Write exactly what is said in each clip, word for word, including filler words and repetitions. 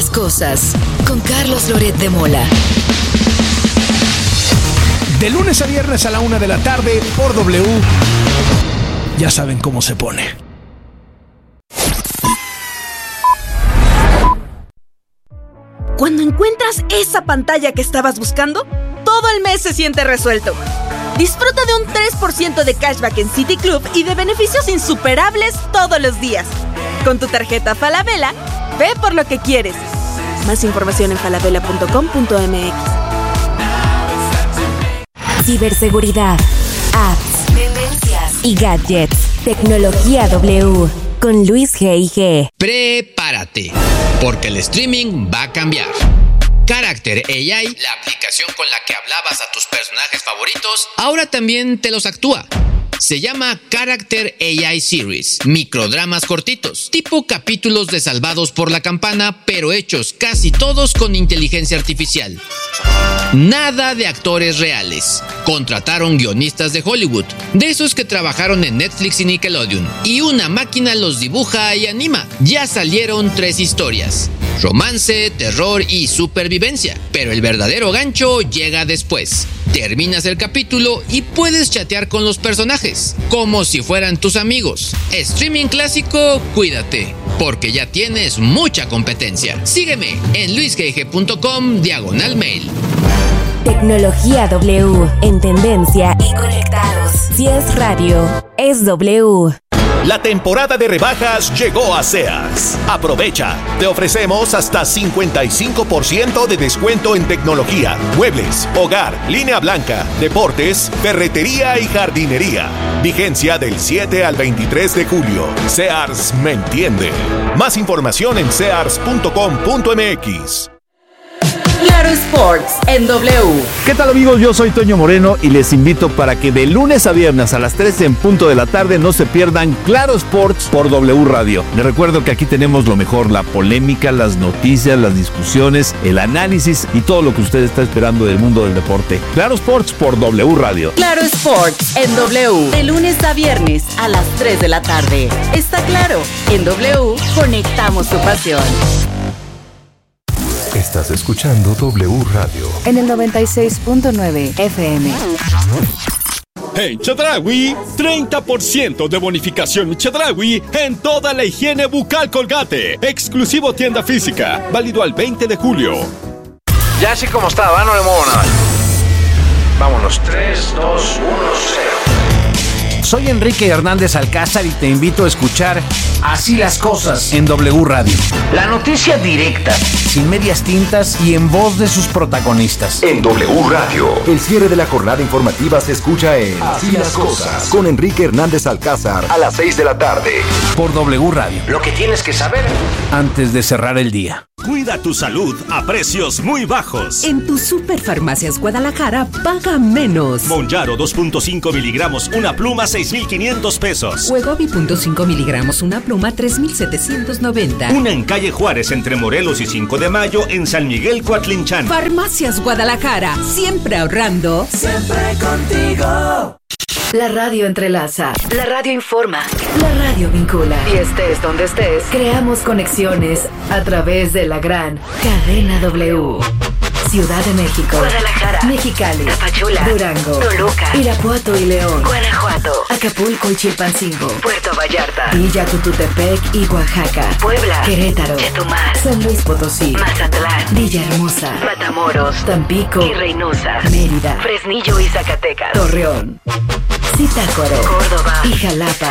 las cosas, con Carlos Loret de Mola. De lunes a viernes a la una de la tarde por W. Ya saben cómo se pone. Cuando encuentras esa pantalla que estabas buscando, todo el mes se siente resuelto. Disfruta de un tres por ciento de cashback en City Club y de beneficios insuperables todos los días. Con tu tarjeta Falabella, ve por lo que quieres. Más información en falabella punto com punto m x. Ciberseguridad, apps, tendencias y gadgets. Tecnología W con Luis G I G. Prepárate, porque el streaming va a cambiar. Character A I, la aplicación con la que hablabas a tus personajes favoritos, ahora también te los actúa. Se llama Character A I Series, microdramas cortitos, tipo capítulos de Salvados por la Campana, pero hechos casi todos con inteligencia artificial. Nada de actores reales. Contrataron guionistas de Hollywood, de esos que trabajaron en Netflix y Nickelodeon, y una máquina los dibuja y anima. Ya salieron tres historias: romance, terror y supervivencia. Pero el verdadero gancho llega después. Terminas el capítulo y puedes chatear con los personajes, como si fueran tus amigos. Streaming clásico, cuídate, porque ya tienes mucha competencia. Sígueme en luisgg punto com diagonal mail. Tecnología W, en tendencia y conectados. Si es radio, es W. La temporada de rebajas llegó a Sears. Aprovecha. Te ofrecemos hasta cincuenta y cinco por ciento de descuento en tecnología, muebles, hogar, línea blanca, deportes, ferretería y jardinería. Vigencia del siete al veintitrés de julio. Sears me entiende. Más información en sears punto com punto m x. Claro Sports en W. ¿Qué tal, amigos? Yo soy Toño Moreno y les invito para que de lunes a viernes a las tres en punto de la tarde no se pierdan Claro Sports por W Radio. Les recuerdo que aquí tenemos lo mejor: la polémica, las noticias, las discusiones, el análisis y todo lo que usted está esperando del mundo del deporte. Claro Sports por W Radio. Claro Sports en W. De lunes a viernes a las tres de la tarde. Está claro, en W conectamos tu pasión. Estás escuchando W Radio. En el noventa y seis punto nueve F M. En Chedraui, treinta por ciento de bonificación Chedraui en toda la higiene bucal Colgate. Exclusivo tienda física, válido al veinte de julio. Ya así como está, ¿va? No le muevo nada. Vámonos, tres, dos, uno, cero. Soy Enrique Hernández Alcázar y te invito a escuchar Así las Cosas en W Radio. La noticia directa, sin medias tintas y en voz de sus protagonistas. En W Radio, el cierre de la jornada informativa se escucha en Así las Cosas con Enrique Hernández Alcázar a las seis de la tarde. Por W Radio. Lo que tienes que saber antes de cerrar el día. Cuida tu salud a precios muy bajos. En tu Superfarmacias Guadalajara paga menos. Monjaro dos punto cinco miligramos, una pluma, seis mil quinientos pesos. Wegovy punto cinco miligramos, una pluma, tres mil setecientos noventa. Una en calle Juárez entre Morelos y cinco de mayo en San Miguel Coatlinchan. Farmacias Guadalajara, siempre ahorrando. Siempre contigo. La radio entrelaza, la radio informa, la radio vincula. Y estés donde estés, creamos conexiones a través de la gran cadena W. Ciudad de México, Guadalajara, Mexicali, Tapachula, Durango, Toluca, Irapuato y León, Guanajuato, Acapulco y Chilpancingo, Puerto Vallarta, Villa Tututepec y Oaxaca, Puebla, Querétaro, Chetumal, San Luis Potosí, Mazatlán, Villahermosa, Matamoros, Tampico y Reynosa, Mérida, Fresnillo y Zacatecas, Torreón, Zitácuaro, Córdoba y Jalapa.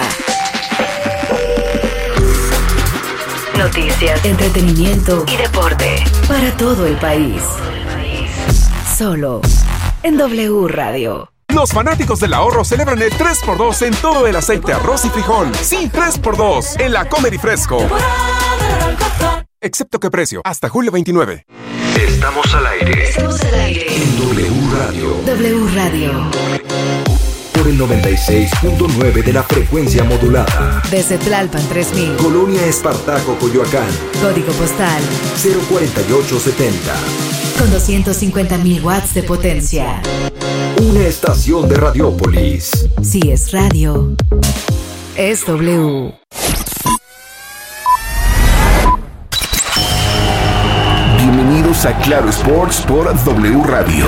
Noticias, entretenimiento y deporte para todo el país. Solo en W Radio. Los fanáticos del ahorro celebran el tres por dos en todo el aceite, arroz y frijol. Sí, tres por dos en la Comer y Fresco. Excepto que precio, hasta julio veintinueve. Estamos al aire. Estamos al aire. En W Radio. W Radio. Por el noventa y seis punto nueve de la frecuencia modulada. Desde Tlalpan tres mil. Colonia Espartaco, Coyoacán. Código postal cero cuarenta y ocho setenta. Con doscientos cincuenta mil watts de potencia. Una estación de Radiópolis. Si es radio, es W. Bienvenidos a Claro Sports por W Radio.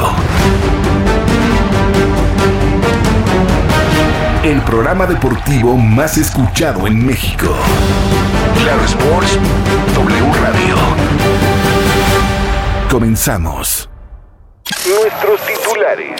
El programa deportivo más escuchado en México. Claro Sports, W Radio. Comenzamos. Nuestros titulares.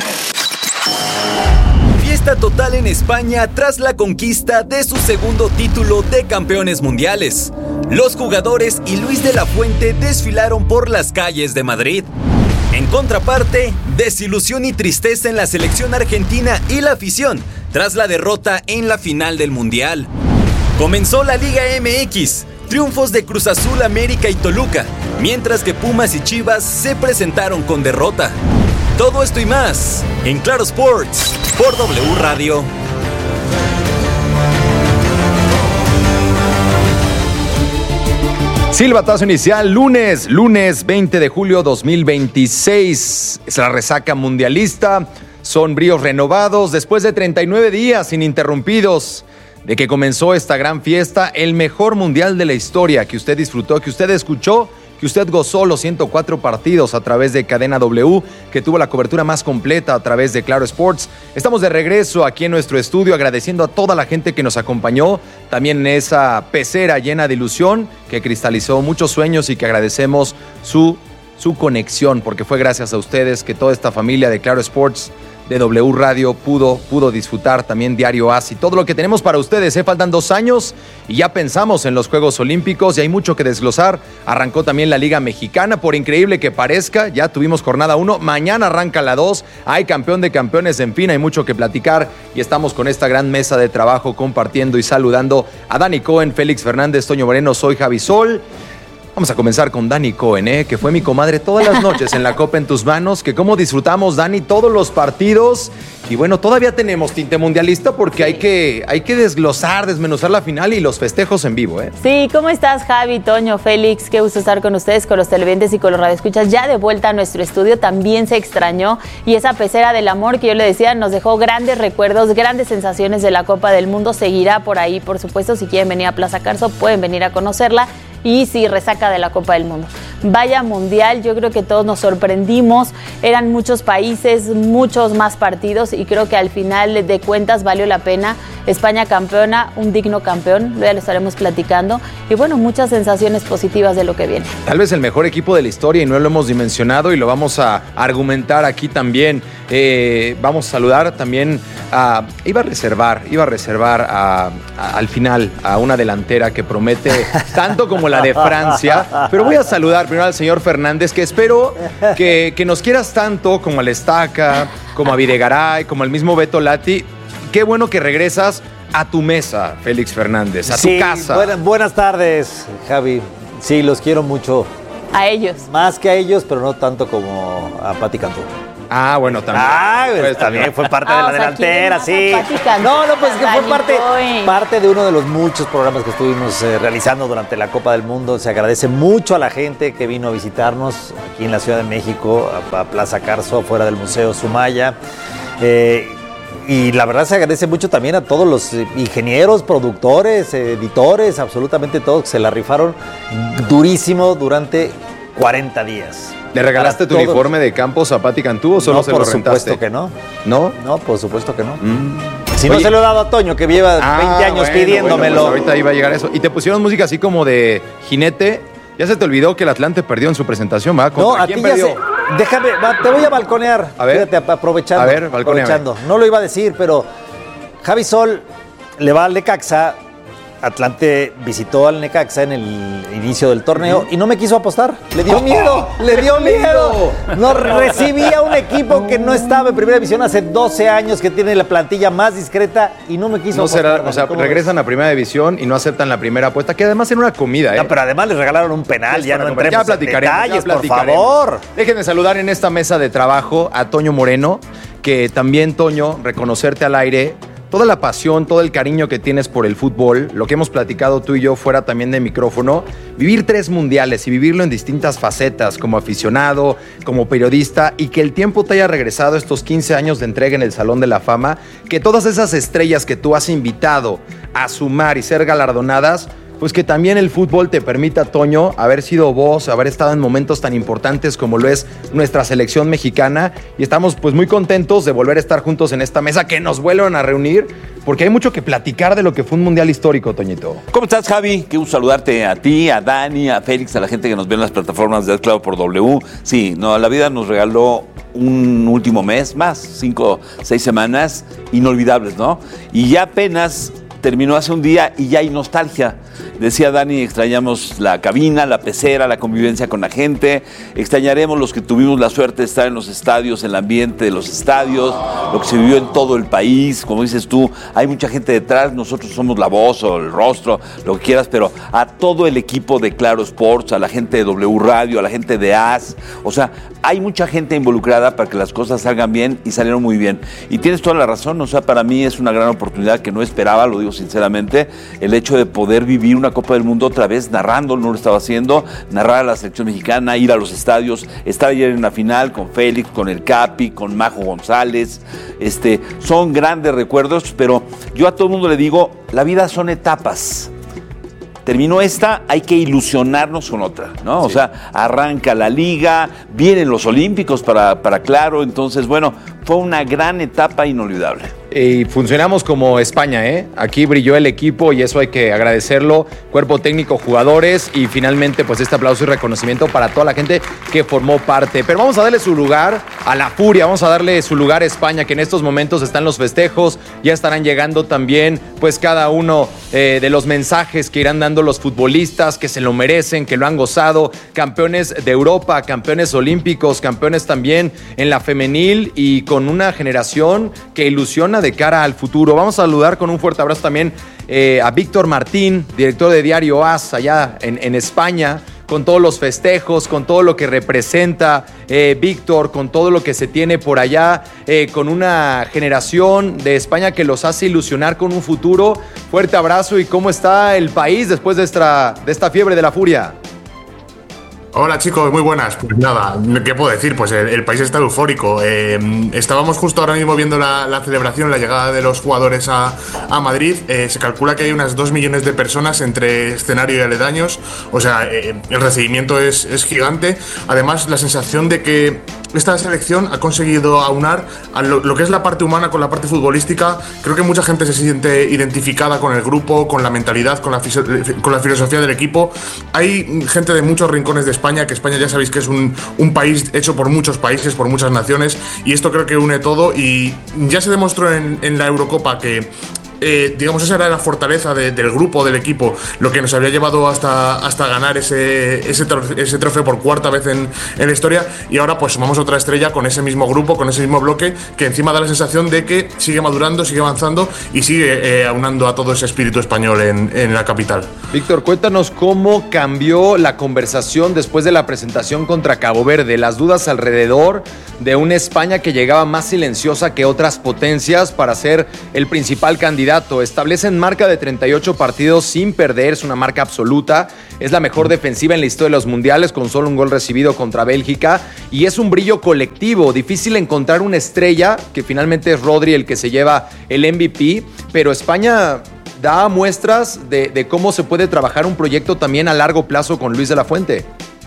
Fiesta total en España tras la conquista de su segundo título de campeones mundiales. Los jugadores y Luis de la Fuente desfilaron por las calles de Madrid. En contraparte, desilusión y tristeza en la selección argentina y la afición tras la derrota en la final del Mundial. Comenzó la Liga M X, triunfos de Cruz Azul, América y Toluca, mientras que Pumas y Chivas se presentaron con derrota. Todo esto y más en Claro Sports por W Radio. Silbatazo inicial, lunes, lunes veinte de julio dos mil veintiséis. Es la resaca mundialista. Son bríos renovados después de treinta y nueve días ininterrumpidos de que comenzó esta gran fiesta, el mejor mundial de la historia que usted disfrutó, que usted escuchó, que usted gozó los ciento cuatro partidos a través de Cadena W, que tuvo la cobertura más completa a través de Claro Sports. Estamos de regreso aquí en nuestro estudio agradeciendo a toda la gente que nos acompañó, también en esa pecera llena de ilusión que cristalizó muchos sueños y que agradecemos su, su conexión, porque fue gracias a ustedes que toda esta familia de Claro Sports de W Radio pudo, pudo disfrutar también Diario A S I. Todo lo que tenemos para ustedes, ¿eh? Faltan dos años y ya pensamos en los Juegos Olímpicos y hay mucho que desglosar. Arrancó también la Liga Mexicana, por increíble que parezca, ya tuvimos jornada uno, mañana arranca la dos, hay campeón de campeones, en fin, hay mucho que platicar y estamos con esta gran mesa de trabajo compartiendo y saludando a Dani Cohen, Félix Fernández, Toño Moreno, soy Javi Sol. Vamos a comenzar con Dani Cohen, ¿eh? Que fue mi comadre todas las noches en la Copa en tus manos, que cómo disfrutamos, Dani, todos los partidos. Y bueno, todavía tenemos tinte mundialista porque hay que, hay que desglosar, desmenuzar la final y los festejos en vivo, ¿eh? Sí, ¿cómo estás, Javi, Toño, Félix? Qué gusto estar con ustedes, con los televidentes y con los radioescuchas. Ya de vuelta a nuestro estudio, también se extrañó. Y esa pecera del amor que yo le decía nos dejó grandes recuerdos, grandes sensaciones de la Copa del Mundo. Seguirá por ahí, por supuesto. Si quieren venir a Plaza Carso, pueden venir a conocerla. Y sí, resaca de la Copa del Mundo. Vaya mundial, yo creo que todos nos sorprendimos, eran muchos países, muchos más partidos y creo que al final de cuentas valió la pena. España campeona, un digno campeón, ya lo estaremos platicando y bueno, muchas sensaciones positivas de lo que viene. Tal vez el mejor equipo de la historia y no lo hemos dimensionado y lo vamos a argumentar aquí también. Eh, vamos a saludar también a, iba a reservar, iba a reservar a, a, al final a una delantera que promete tanto como la de Francia, pero voy a saludar primero al señor Fernández, que espero que, que nos quieras tanto como al Estaca, como a Videgaray, como al mismo Beto Lati. Qué bueno que regresas a tu mesa, Félix Fernández, a sí, tu casa. Buenas, buenas tardes, Javi. Sí, los quiero mucho. A ellos. Más que a ellos, pero no tanto como a Pati Cantú. Ah, bueno, también. Ah, pues, también fue parte de la delantera, sí. No, no, pues que fue parte, parte de uno de los muchos programas que estuvimos eh, realizando durante la Copa del Mundo. Se agradece mucho a la gente que vino a visitarnos aquí en la Ciudad de México, a, a Plaza Carso, afuera del Museo Sumaya. Eh, y la verdad se agradece mucho también a todos los ingenieros, productores, editores, absolutamente todos que se la rifaron durísimo durante cuarenta días. ¿Le regalaste tu todos. uniforme de Campos a Pati Cantú o solo no, se lo rentaste? No, por supuesto que no. ¿No? No, por supuesto que no. Mm. Si Oye, no se lo he dado a Toño, que lleva ah, veinte años bueno, pidiéndomelo. Bueno, pues ahorita iba a llegar eso. Y te pusieron música así como de jinete. Ya se te olvidó que el Atlante perdió en su presentación, ¿va? No, a ti ya se... Déjame, va, te voy a balconear. A ver. Fíjate, aprovechando. A ver, aprovechando. No lo iba a decir, pero Javi Sol le va al Necaxa. Atlante visitó al Necaxa en el inicio del torneo uh-huh. y no me quiso apostar. Le dio miedo, le dio miedo. No recibía un equipo que no estaba en primera división hace doce años, que tiene la plantilla más discreta y no me quiso no apostar. Será, o sea, regresan ves? a primera división y no aceptan la primera apuesta, que además era una comida, ¿eh? No, pero además les regalaron un penal, ya no entremos ya platicaremos, en detalles, ya platicaremos. por favor. Déjenme saludar en esta mesa de trabajo a Toño Moreno, que también, Toño, reconocerte al aire. Toda la pasión, todo el cariño que tienes por el fútbol, lo que hemos platicado tú y yo fuera también de micrófono, vivir tres mundiales y vivirlo en distintas facetas, como aficionado, como periodista, y que el tiempo te haya regresado estos quince años de entrega en el Salón de la Fama, que todas esas estrellas que tú has invitado a sumar y ser galardonadas, pues que también el fútbol te permita, Toño, haber sido voz, haber estado en momentos tan importantes como lo es nuestra selección mexicana, y estamos pues muy contentos de volver a estar juntos en esta mesa, que nos vuelvan a reunir, porque hay mucho que platicar de lo que fue un mundial histórico, Toñito. ¿Cómo estás, Javi? Qué gusto saludarte a ti, a Dani, a Félix, a la gente que nos ve en las plataformas de Claro por W. Sí, no, la vida nos regaló un último mes, más, cinco, seis semanas inolvidables, ¿no? Y ya apenas terminó hace un día y ya hay nostalgia. Decía Dani, extrañamos la cabina, la pecera, la convivencia con la gente, extrañaremos los que tuvimos la suerte de estar en los estadios, el ambiente de los estadios, lo que se vivió en todo el país. Como dices tú, hay mucha gente detrás, nosotros somos la voz o el rostro, lo que quieras, pero a todo el equipo de Claro Sports, a la gente de W Radio, a la gente de A S, o sea, hay mucha gente involucrada para que las cosas salgan bien y salieron muy bien. Y tienes toda la razón, o sea, para mí es una gran oportunidad que no esperaba, lo digo sinceramente, el hecho de poder vivir una Copa del Mundo otra vez narrando, no lo estaba haciendo, narrar a la selección mexicana, ir a los estadios, estar ayer en la final con Félix, con el Capi, con Majo González, este, son grandes recuerdos, pero yo a todo el mundo le digo, la vida son etapas. Terminó esta, hay que ilusionarnos con otra, ¿no? Sí. O sea, arranca la liga, vienen los Olímpicos para, para Claro, entonces, bueno, fue una gran etapa inolvidable. Y funcionamos como España, ¿eh? Aquí brilló el equipo y eso hay que agradecerlo. Cuerpo técnico, jugadores y finalmente pues este aplauso y reconocimiento para toda la gente que formó parte. Pero vamos a darle su lugar a la furia, vamos a darle su lugar a España, que en estos momentos están los festejos, ya estarán llegando también pues cada uno eh, de los mensajes que irán dando los futbolistas, que se lo merecen, que lo han gozado, campeones de Europa, campeones olímpicos, campeones también en la femenil y con una generación que ilusiona de cara al futuro. Vamos a saludar con un fuerte abrazo también eh, a Víctor Martín, director de Diario A S allá en, en España, con todos los festejos, con todo lo que representa eh, Víctor, con todo lo que se tiene por allá, eh, con una generación de España que los hace ilusionar con un futuro. Fuerte abrazo. ¿Y cómo está el país después de esta, de esta fiebre de la furia? Hola chicos, muy buenas. Pues nada, ¿qué puedo decir? Pues el, el país está eufórico. Eh, estábamos justo ahora mismo viendo la, la celebración, la llegada de los jugadores a, a Madrid. Eh, se calcula que hay unas dos millones de personas entre escenario y aledaños. O sea, eh, el recibimiento es, es gigante. Además, la sensación de que esta selección ha conseguido aunar a lo, lo que es la parte humana con la parte futbolística. Creo que mucha gente se siente identificada con el grupo, con la mentalidad, con la, con la filosofía del equipo. Hay gente de muchos rincones de España, que España ya sabéis que es un, un país hecho por muchos países, por muchas naciones, y esto creo que une todo. Y ya se demostró en, en la Eurocopa que Eh, digamos, esa era la fortaleza de, del grupo, del equipo, lo que nos había llevado hasta, hasta ganar ese, ese, trofe, ese trofeo por cuarta vez en, en la historia. Y ahora pues sumamos otra estrella con ese mismo grupo, con ese mismo bloque, que encima da la sensación de que sigue madurando, sigue avanzando y sigue eh, aunando a todo ese espíritu español en, en la capital. Víctor, cuéntanos cómo cambió la conversación después de la presentación contra Cabo Verde, las dudas alrededor de una España que llegaba más silenciosa que otras potencias para ser el principal candidato. Establecen marca de treinta y ocho partidos sin perder, es una marca absoluta, es la mejor defensiva en la historia de los mundiales con solo un gol recibido contra Bélgica y es un brillo colectivo, difícil encontrar una estrella, que finalmente es Rodri el que se lleva el M V P, pero España da muestras de, de cómo se puede trabajar un proyecto también a largo plazo con Luis de la Fuente.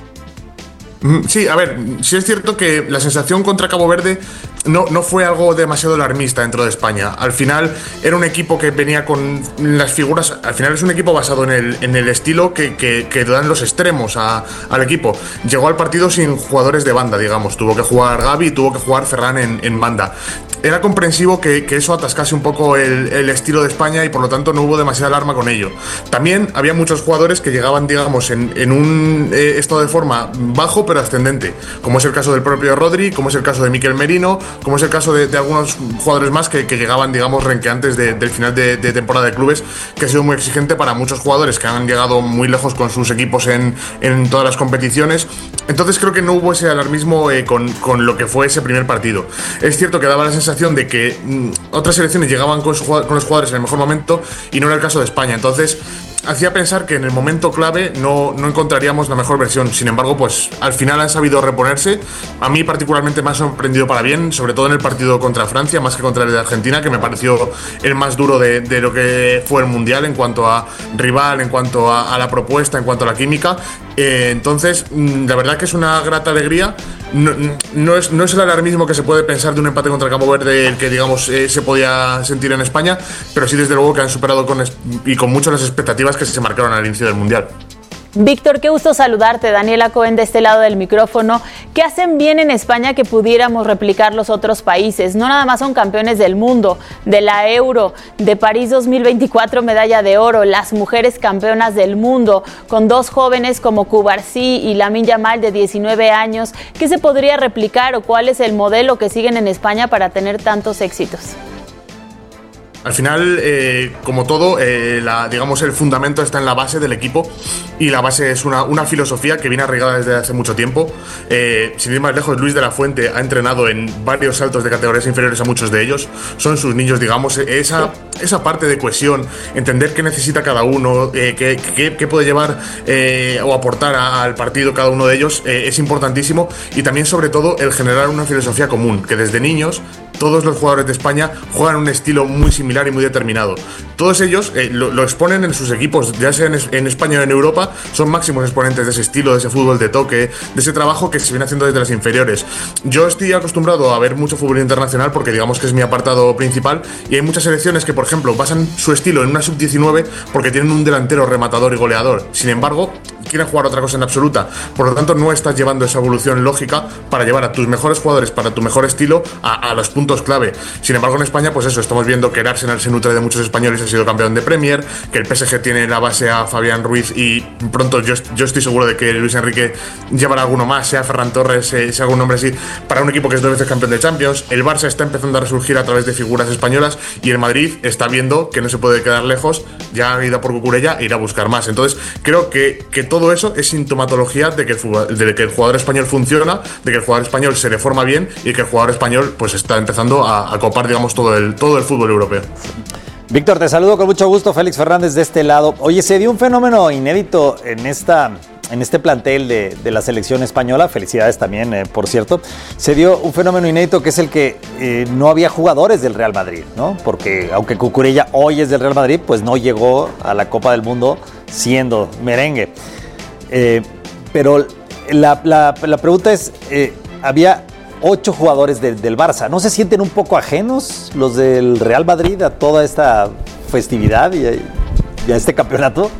Sí, a ver, sí es cierto que la sensación contra Cabo Verde no, no fue algo demasiado alarmista dentro de España. Al final era un equipo que venía con las figuras, al final es un equipo basado en el, en el estilo que, que, que dan los extremos a, al equipo. Llegó al partido sin jugadores de banda, digamos, tuvo que jugar Gavi y tuvo que jugar Ferran en, en banda. Era comprensivo que, que eso atascase un poco el, el estilo de España y por lo tanto no hubo demasiada alarma con ello. También había muchos jugadores que llegaban, digamos, en, en un eh, estado de forma bajo pero ascendente, como es el caso del propio Rodri, como es el caso de Mikel Merino, como es el caso de, de algunos jugadores más que, que llegaban, digamos, renqueantes de, del final de, de temporada de clubes, que ha sido muy exigente para muchos jugadores que han llegado muy lejos con sus equipos en, en todas las competiciones. Entonces creo que no hubo ese alarmismo eh, con, con lo que fue ese primer partido. Es cierto que daba la sensación de que mmm, otras selecciones llegaban con, su, con los jugadores en el mejor momento y no era el caso de España. Entonces hacía pensar que en el momento clave no, no encontraríamos la mejor versión. Sin embargo, pues al final han sabido reponerse. A mí particularmente me ha sorprendido para bien, sobre todo en el partido contra Francia, más que contra el de Argentina, que me pareció el más duro de, de lo que fue el Mundial en cuanto a rival, en cuanto a, a la propuesta, en cuanto a la química. Eh, entonces, la verdad que es una grata alegría. No, no, es, no es el alarmismo que se puede pensar de un empate contra Cabo Verde, el que digamos eh, se podía sentir en España, pero sí desde luego que han superado con y con mucho las expectativas que se marcaron al inicio del Mundial. Víctor, qué gusto saludarte. Daniela Cohen de este lado del micrófono. ¿Qué hacen bien en España que pudiéramos replicar los otros países? No nada más son campeones del mundo, de la Euro, de París dos mil veinticuatro medalla de oro, las mujeres campeonas del mundo, con dos jóvenes como Cubarsí y Lamine Yamal de diecinueve años. ¿Qué se podría replicar o cuál es el modelo que siguen en España para tener tantos éxitos? Al final, eh, como todo, eh, la, digamos el fundamento está en la base del equipo y la base es una, una filosofía que viene arraigada desde hace mucho tiempo. Eh, sin ir más lejos, Luis de la Fuente ha entrenado en varios saltos de categorías inferiores a muchos de ellos. Son sus niños, digamos, esa, esa parte de cohesión, entender qué necesita cada uno, eh, qué, qué, qué puede llevar eh, o aportar a, al partido cada uno de ellos, eh, es importantísimo. Y también, sobre todo, el generar una filosofía común, que desde niños todos los jugadores de España juegan un estilo muy similar y muy determinado. Todos ellos eh, lo, lo exponen en sus equipos, ya sea en, en España o en Europa, son máximos exponentes de ese estilo, de ese fútbol de toque, de ese trabajo que se viene haciendo desde las inferiores. Yo estoy acostumbrado a ver mucho fútbol internacional porque digamos que es mi apartado principal y hay muchas selecciones que, por ejemplo, basan su estilo en una sub diecinueve porque tienen un delantero rematador y goleador. Sin embargo, quieren jugar otra cosa en absoluta. Por lo tanto, no estás llevando esa evolución lógica para llevar a tus mejores jugadores, para tu mejor estilo, a, a los puntos clave. Sin embargo, en España, pues eso, estamos viendo que el Arsenal se nutre de muchos españoles, ha sido campeón de Premier, que el P S G tiene la base a Fabián Ruiz y pronto yo, yo estoy seguro de que Luis Enrique llevará alguno más, sea Ferran Torres, sea algún nombre así, para un equipo que es dos veces campeón de Champions. El Barça está empezando a resurgir a través de figuras españolas y el Madrid está viendo que no se puede quedar lejos, ya ha ido por Cucurella e irá a buscar más. Entonces, creo que, que todo eso es sintomatología de que, el fútbol, de que el jugador español funciona, de que el jugador español se le forma bien y que el jugador español pues está empezando a, a copar, digamos, todo el, todo el fútbol europeo. Víctor, te saludo con mucho gusto, Félix Fernández de este lado. Oye, se dio un fenómeno inédito en esta, en este plantel de, de la selección española, felicidades también, eh, por cierto. Se dio un fenómeno inédito que es el que eh, no había jugadores del Real Madrid, ¿no? Porque aunque Cucurella hoy es del Real Madrid, pues no llegó a la Copa del Mundo siendo merengue. Eh, pero la, la, la pregunta es, eh, había ocho jugadores de, del Barça. ¿No se sienten un poco ajenos los del Real Madrid a toda esta festividad y a, y a este campeonato?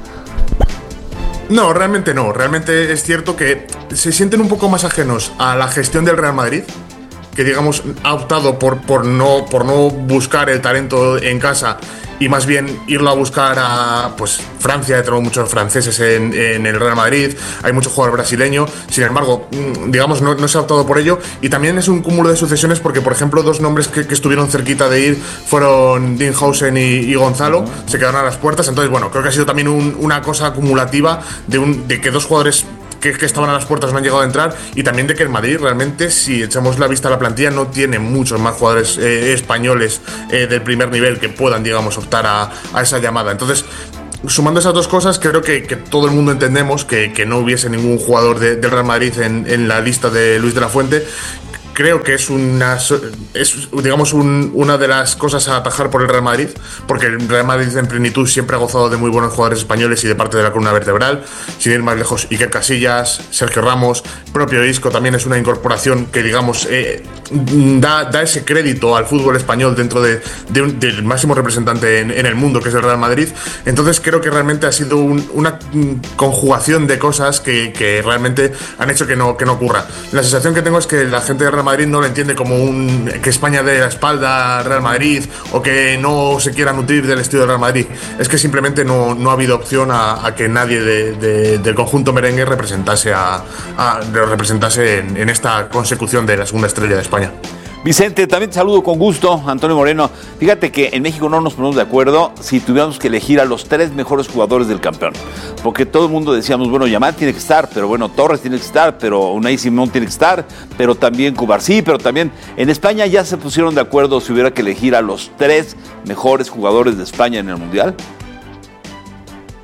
No, realmente no. Realmente es cierto que se sienten un poco más ajenos a la gestión del Real Madrid, que digamos ha optado por, por, no, por no buscar el talento en casa y más bien irlo a buscar a pues Francia. Tenemos muchos franceses en, en el Real Madrid, hay mucho jugador brasileño. Sin embargo, digamos, no, no se ha optado por ello y también es un cúmulo de sucesiones porque, por ejemplo, dos nombres que, que estuvieron cerquita de ir fueron Dinhausen y, y Gonzalo, se quedaron a las puertas. Entonces, bueno, creo que ha sido también un, una cosa acumulativa de, un, de que dos jugadores Que, que estaban a las puertas no han llegado a entrar y también de que el Madrid realmente, si echamos la vista a la plantilla, no tiene muchos más jugadores eh, españoles eh, del primer nivel que puedan, digamos, optar a, a esa llamada. Entonces, sumando esas dos cosas, creo que, que todo el mundo entendemos que, que no hubiese ningún jugador de, del Real Madrid en, en la lista de Luis de la Fuente. Creo que es una, es, digamos, un, una de las cosas a atajar por el Real Madrid, porque el Real Madrid en plenitud siempre ha gozado de muy buenos jugadores españoles y de parte de la columna vertebral. Sin ir más lejos, Iker Casillas, Sergio Ramos, propio Isco también es una incorporación que, digamos, eh, da, da ese crédito al fútbol español dentro de, de un, del máximo representante en, en el mundo, que es el Real Madrid. Entonces creo que realmente ha sido un, una conjugación de cosas que, que realmente han hecho que no, que no ocurra. La sensación que tengo es que la gente de Real Madrid no lo entiende como un que España dé la espalda al Real Madrid o que no se quiera nutrir del estilo del Real Madrid. Es que simplemente no, no ha habido opción a, a que nadie de, de, del conjunto merengue representase, a, a, representase en, en esta consecución de la segunda estrella de España. Vicente, también te saludo con gusto, Antonio Moreno. Fíjate que en México no nos ponemos de acuerdo si tuviéramos que elegir a los tres mejores jugadores del campeón. Porque todo el mundo decíamos, bueno, Yamal tiene que estar, pero bueno, Torres tiene que estar, pero Unai Simón tiene que estar, pero también Cubarsí, pero también... En España ya se pusieron de acuerdo si hubiera que elegir a los tres mejores jugadores de España en el Mundial.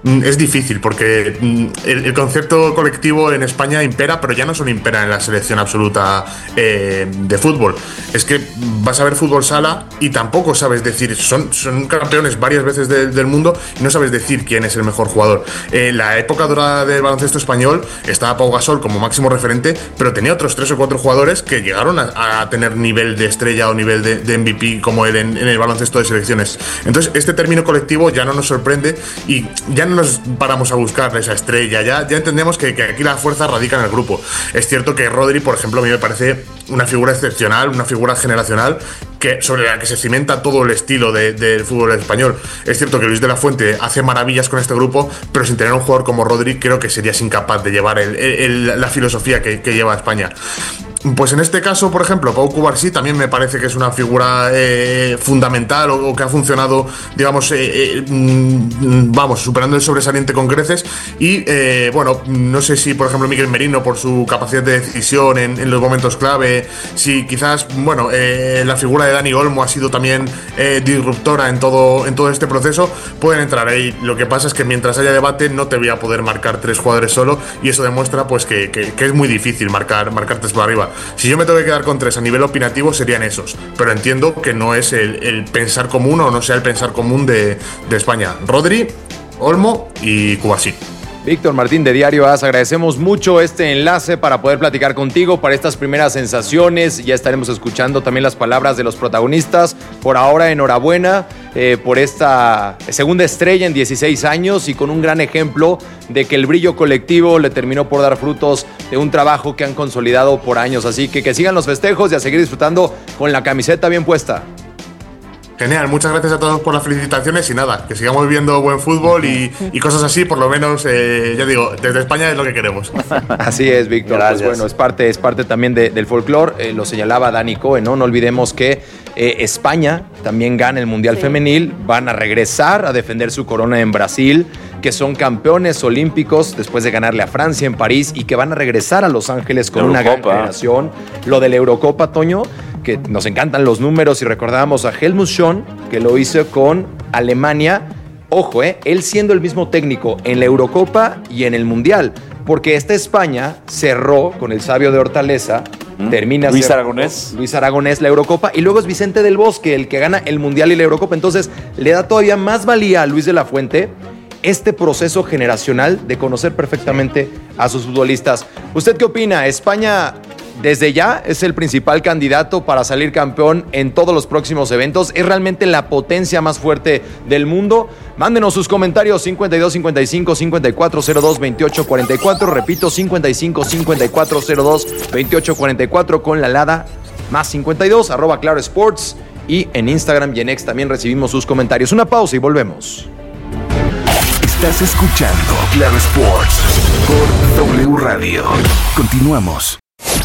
es difícil porque el, el concepto colectivo en España impera, pero ya no solo impera en la selección absoluta eh, de fútbol. Es que vas a ver fútbol sala y tampoco sabes decir, son, son campeones varias veces de, del mundo y no sabes decir quién es el mejor jugador. En la época dorada del baloncesto español estaba Pau Gasol como máximo referente, pero tenía otros tres o cuatro jugadores que llegaron a, a tener nivel de estrella o nivel de, de M V P como él en, en el baloncesto de selecciones. Entonces este término colectivo ya no nos sorprende y ya no nos paramos a buscar esa estrella, ya, ya entendemos que, que aquí la fuerza radica en el grupo. Es cierto que Rodri, por ejemplo, a mí me parece una figura excepcional, una figura generacional que, sobre la que se cimenta todo el estilo de, del fútbol español. Es cierto que Luis de la Fuente hace maravillas con este grupo, pero sin tener un jugador como Rodri creo que serías incapaz de llevar el, el, el, la filosofía que, que lleva España. Pues en este caso, por ejemplo, Pau Cubarsí también me parece que es una figura eh, fundamental o, o que ha funcionado, digamos, eh, eh, vamos, superando el sobresaliente con creces. Y eh, bueno, no sé si, por ejemplo, Miguel Merino, por su capacidad de decisión en, en los momentos clave, si quizás, bueno, eh, la figura de Dani Olmo ha sido también eh, disruptora en todo, en todo este proceso, pueden entrar ahí. Lo que pasa es que mientras haya debate no te voy a poder marcar tres jugadores solo y eso demuestra pues que, que, que es muy difícil marcar, marcar tres por arriba. Si yo me tengo que quedar con tres a nivel opinativo serían esos, pero entiendo que no es el, el pensar común o no sea el pensar común de, de España. Rodri, Olmo y Cubarsí. Víctor Martín de Diario A S, agradecemos mucho este enlace para poder platicar contigo para estas primeras sensaciones. Ya estaremos escuchando también las palabras de los protagonistas. Por ahora, enhorabuena eh, por esta segunda estrella en dieciséis años y con un gran ejemplo de que el brillo colectivo le terminó por dar frutos de un trabajo que han consolidado por años. Así que que sigan los festejos y a seguir disfrutando con la camiseta bien puesta. Genial, muchas gracias a todos por las felicitaciones y nada, que sigamos viendo buen fútbol y, y cosas así, por lo menos, eh, ya digo, desde España es lo que queremos. Así es, Víctor. Gracias. Pues bueno, es parte, es parte también de, del folclore, eh, lo señalaba Dani Cohen, ¿no? No olvidemos que eh, España también gana el Mundial sí. Femenil, van a regresar a defender su corona en Brasil, que son campeones olímpicos después de ganarle a Francia en París y que van a regresar a Los Ángeles con una gran generación. Lo de la Eurocopa, Toño, que nos encantan los números y recordamos a Helmut Schön, que lo hizo con Alemania. Ojo, eh, él siendo el mismo técnico en la Eurocopa y en el Mundial, porque esta España cerró con el sabio de Hortaleza, ¿Mm? termina Luis Aragonés. Luis Aragonés la Eurocopa y luego es Vicente del Bosque el que gana el Mundial y la Eurocopa. Entonces le da todavía más valía a Luis de la Fuente este proceso generacional de conocer perfectamente a sus futbolistas. ¿Usted qué opina? ¿España desde ya es el principal candidato para salir campeón en todos los próximos eventos? ¿Es realmente la potencia más fuerte del mundo? Mándenos sus comentarios cincuenta y dos cincuenta y cinco cincuenta y cuatro cero dos veintiocho cuarenta y cuatro. Repito, cincuenta y cinco cincuenta y cuatro cero dos veintiocho cuarenta y cuatro con la alada más cincuenta y dos, arroba Claro Sports. Y en Instagram y en X también recibimos sus comentarios. Una pausa y volvemos. Estás escuchando Claro Sports por W Radio. Continuamos.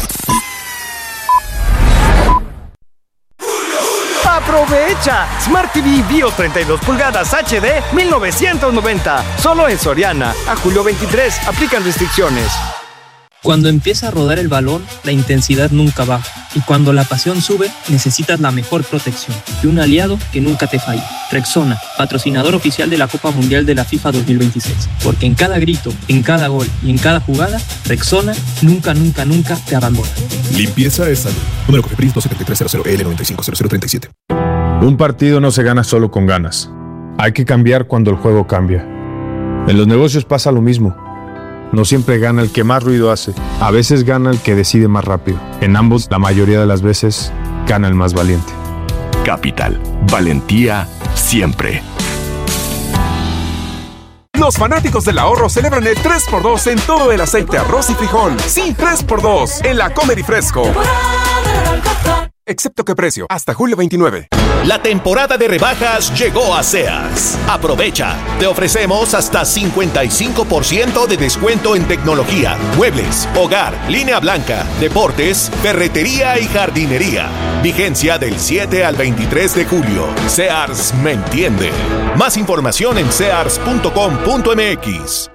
¡Aprovecha! Smart T V Bio treinta y dos pulgadas H D mil novecientos noventa. Solo en Soriana. A julio veintitrés. Aplican restricciones. Cuando empieza a rodar el balón, la intensidad nunca baja. Y cuando la pasión sube, necesitas la mejor protección y un aliado que nunca te falle. Rexona, patrocinador oficial de la Copa Mundial de la FIFA dos mil veintiséis. Porque en cada grito, en cada gol y en cada jugada, Rexona nunca, nunca, nunca te abandona. Limpieza es salud. Número Cofepris dos siete tres cero cero L nueve cinco cero cero tres siete. Un partido no se gana solo con ganas. Hay que cambiar cuando el juego cambia. En los negocios pasa lo mismo. No siempre gana el que más ruido hace. A veces gana el que decide más rápido. En ambos, la mayoría de las veces, gana el más valiente. Capital. Valentía siempre. Los fanáticos del ahorro celebran el tres por dos en todo el aceite, arroz y frijol. Sí, tres por dos en la Comer y Fresco. Excepto que precio, hasta julio veintinueve. La temporada de rebajas llegó a Sears. Aprovecha. Te ofrecemos hasta cincuenta y cinco por ciento de descuento en tecnología, muebles, hogar, línea blanca, deportes, ferretería y jardinería. Vigencia del siete al veintitrés de julio. Sears me entiende. Más información en sears punto com punto m x.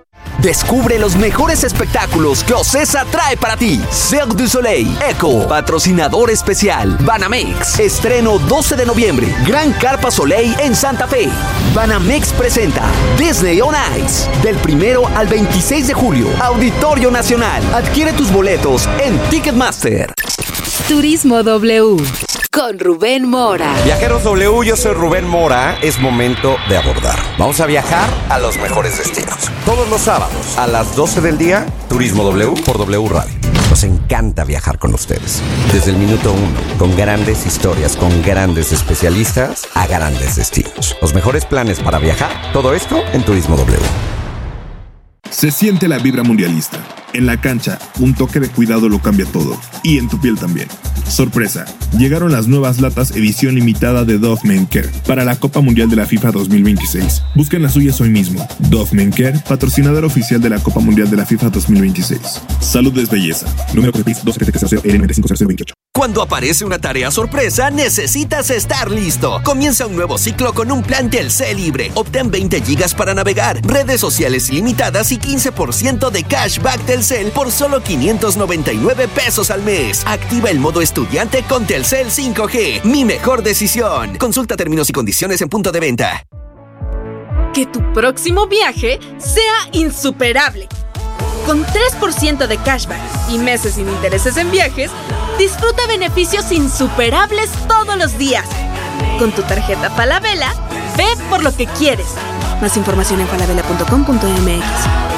Descubre los mejores espectáculos que Ocesa trae para ti. Cirque du Soleil, Echo, patrocinador especial, Banamex. Estreno doce de noviembre, Gran Carpa Soleil en Santa Fe. Banamex presenta Disney on Ice. Del primero al veintiséis de julio, Auditorio Nacional. Adquiere tus boletos en Ticketmaster. Turismo W con Rubén Mora. Viajeros W, yo soy Rubén Mora. Es momento de abordar. Vamos a viajar a los mejores destinos. Todos los sábados a las doce del día, Turismo W por W Radio. Nos encanta viajar con ustedes. Desde el minuto uno, con grandes historias, con grandes especialistas a grandes destinos. Los mejores planes para viajar, todo esto en Turismo W. Se siente la vibra mundialista. En la cancha, un toque de cuidado lo cambia todo. Y en tu piel también. Sorpresa, llegaron las nuevas latas edición limitada de Dove Men Care para la Copa Mundial de la FIFA dos mil veintiséis. Busquen las suyas hoy mismo. Dove Men Care, patrocinador oficial de la Copa Mundial de la FIFA dos mil veintiséis. Salud es belleza. Número de dos siete cero cero L nueve cinco cero cero veintiocho. Cuando aparece una tarea sorpresa, necesitas estar listo. Comienza un nuevo ciclo con un plan Telcel libre. Obtén veinte gigas para navegar, redes sociales ilimitadas y quince por ciento de cashback Telcel por solo quinientos noventa y nueve pesos al mes. Activa el modo estudiante con Telcel cinco G. Mi mejor decisión. Consulta términos y condiciones en punto de venta. Que tu próximo viaje sea insuperable. Con tres por ciento de cashback y meses sin intereses en viajes, disfruta beneficios insuperables todos los días. Con tu tarjeta Falabella, ve por lo que quieres. Más información en falabella punto com punto m x.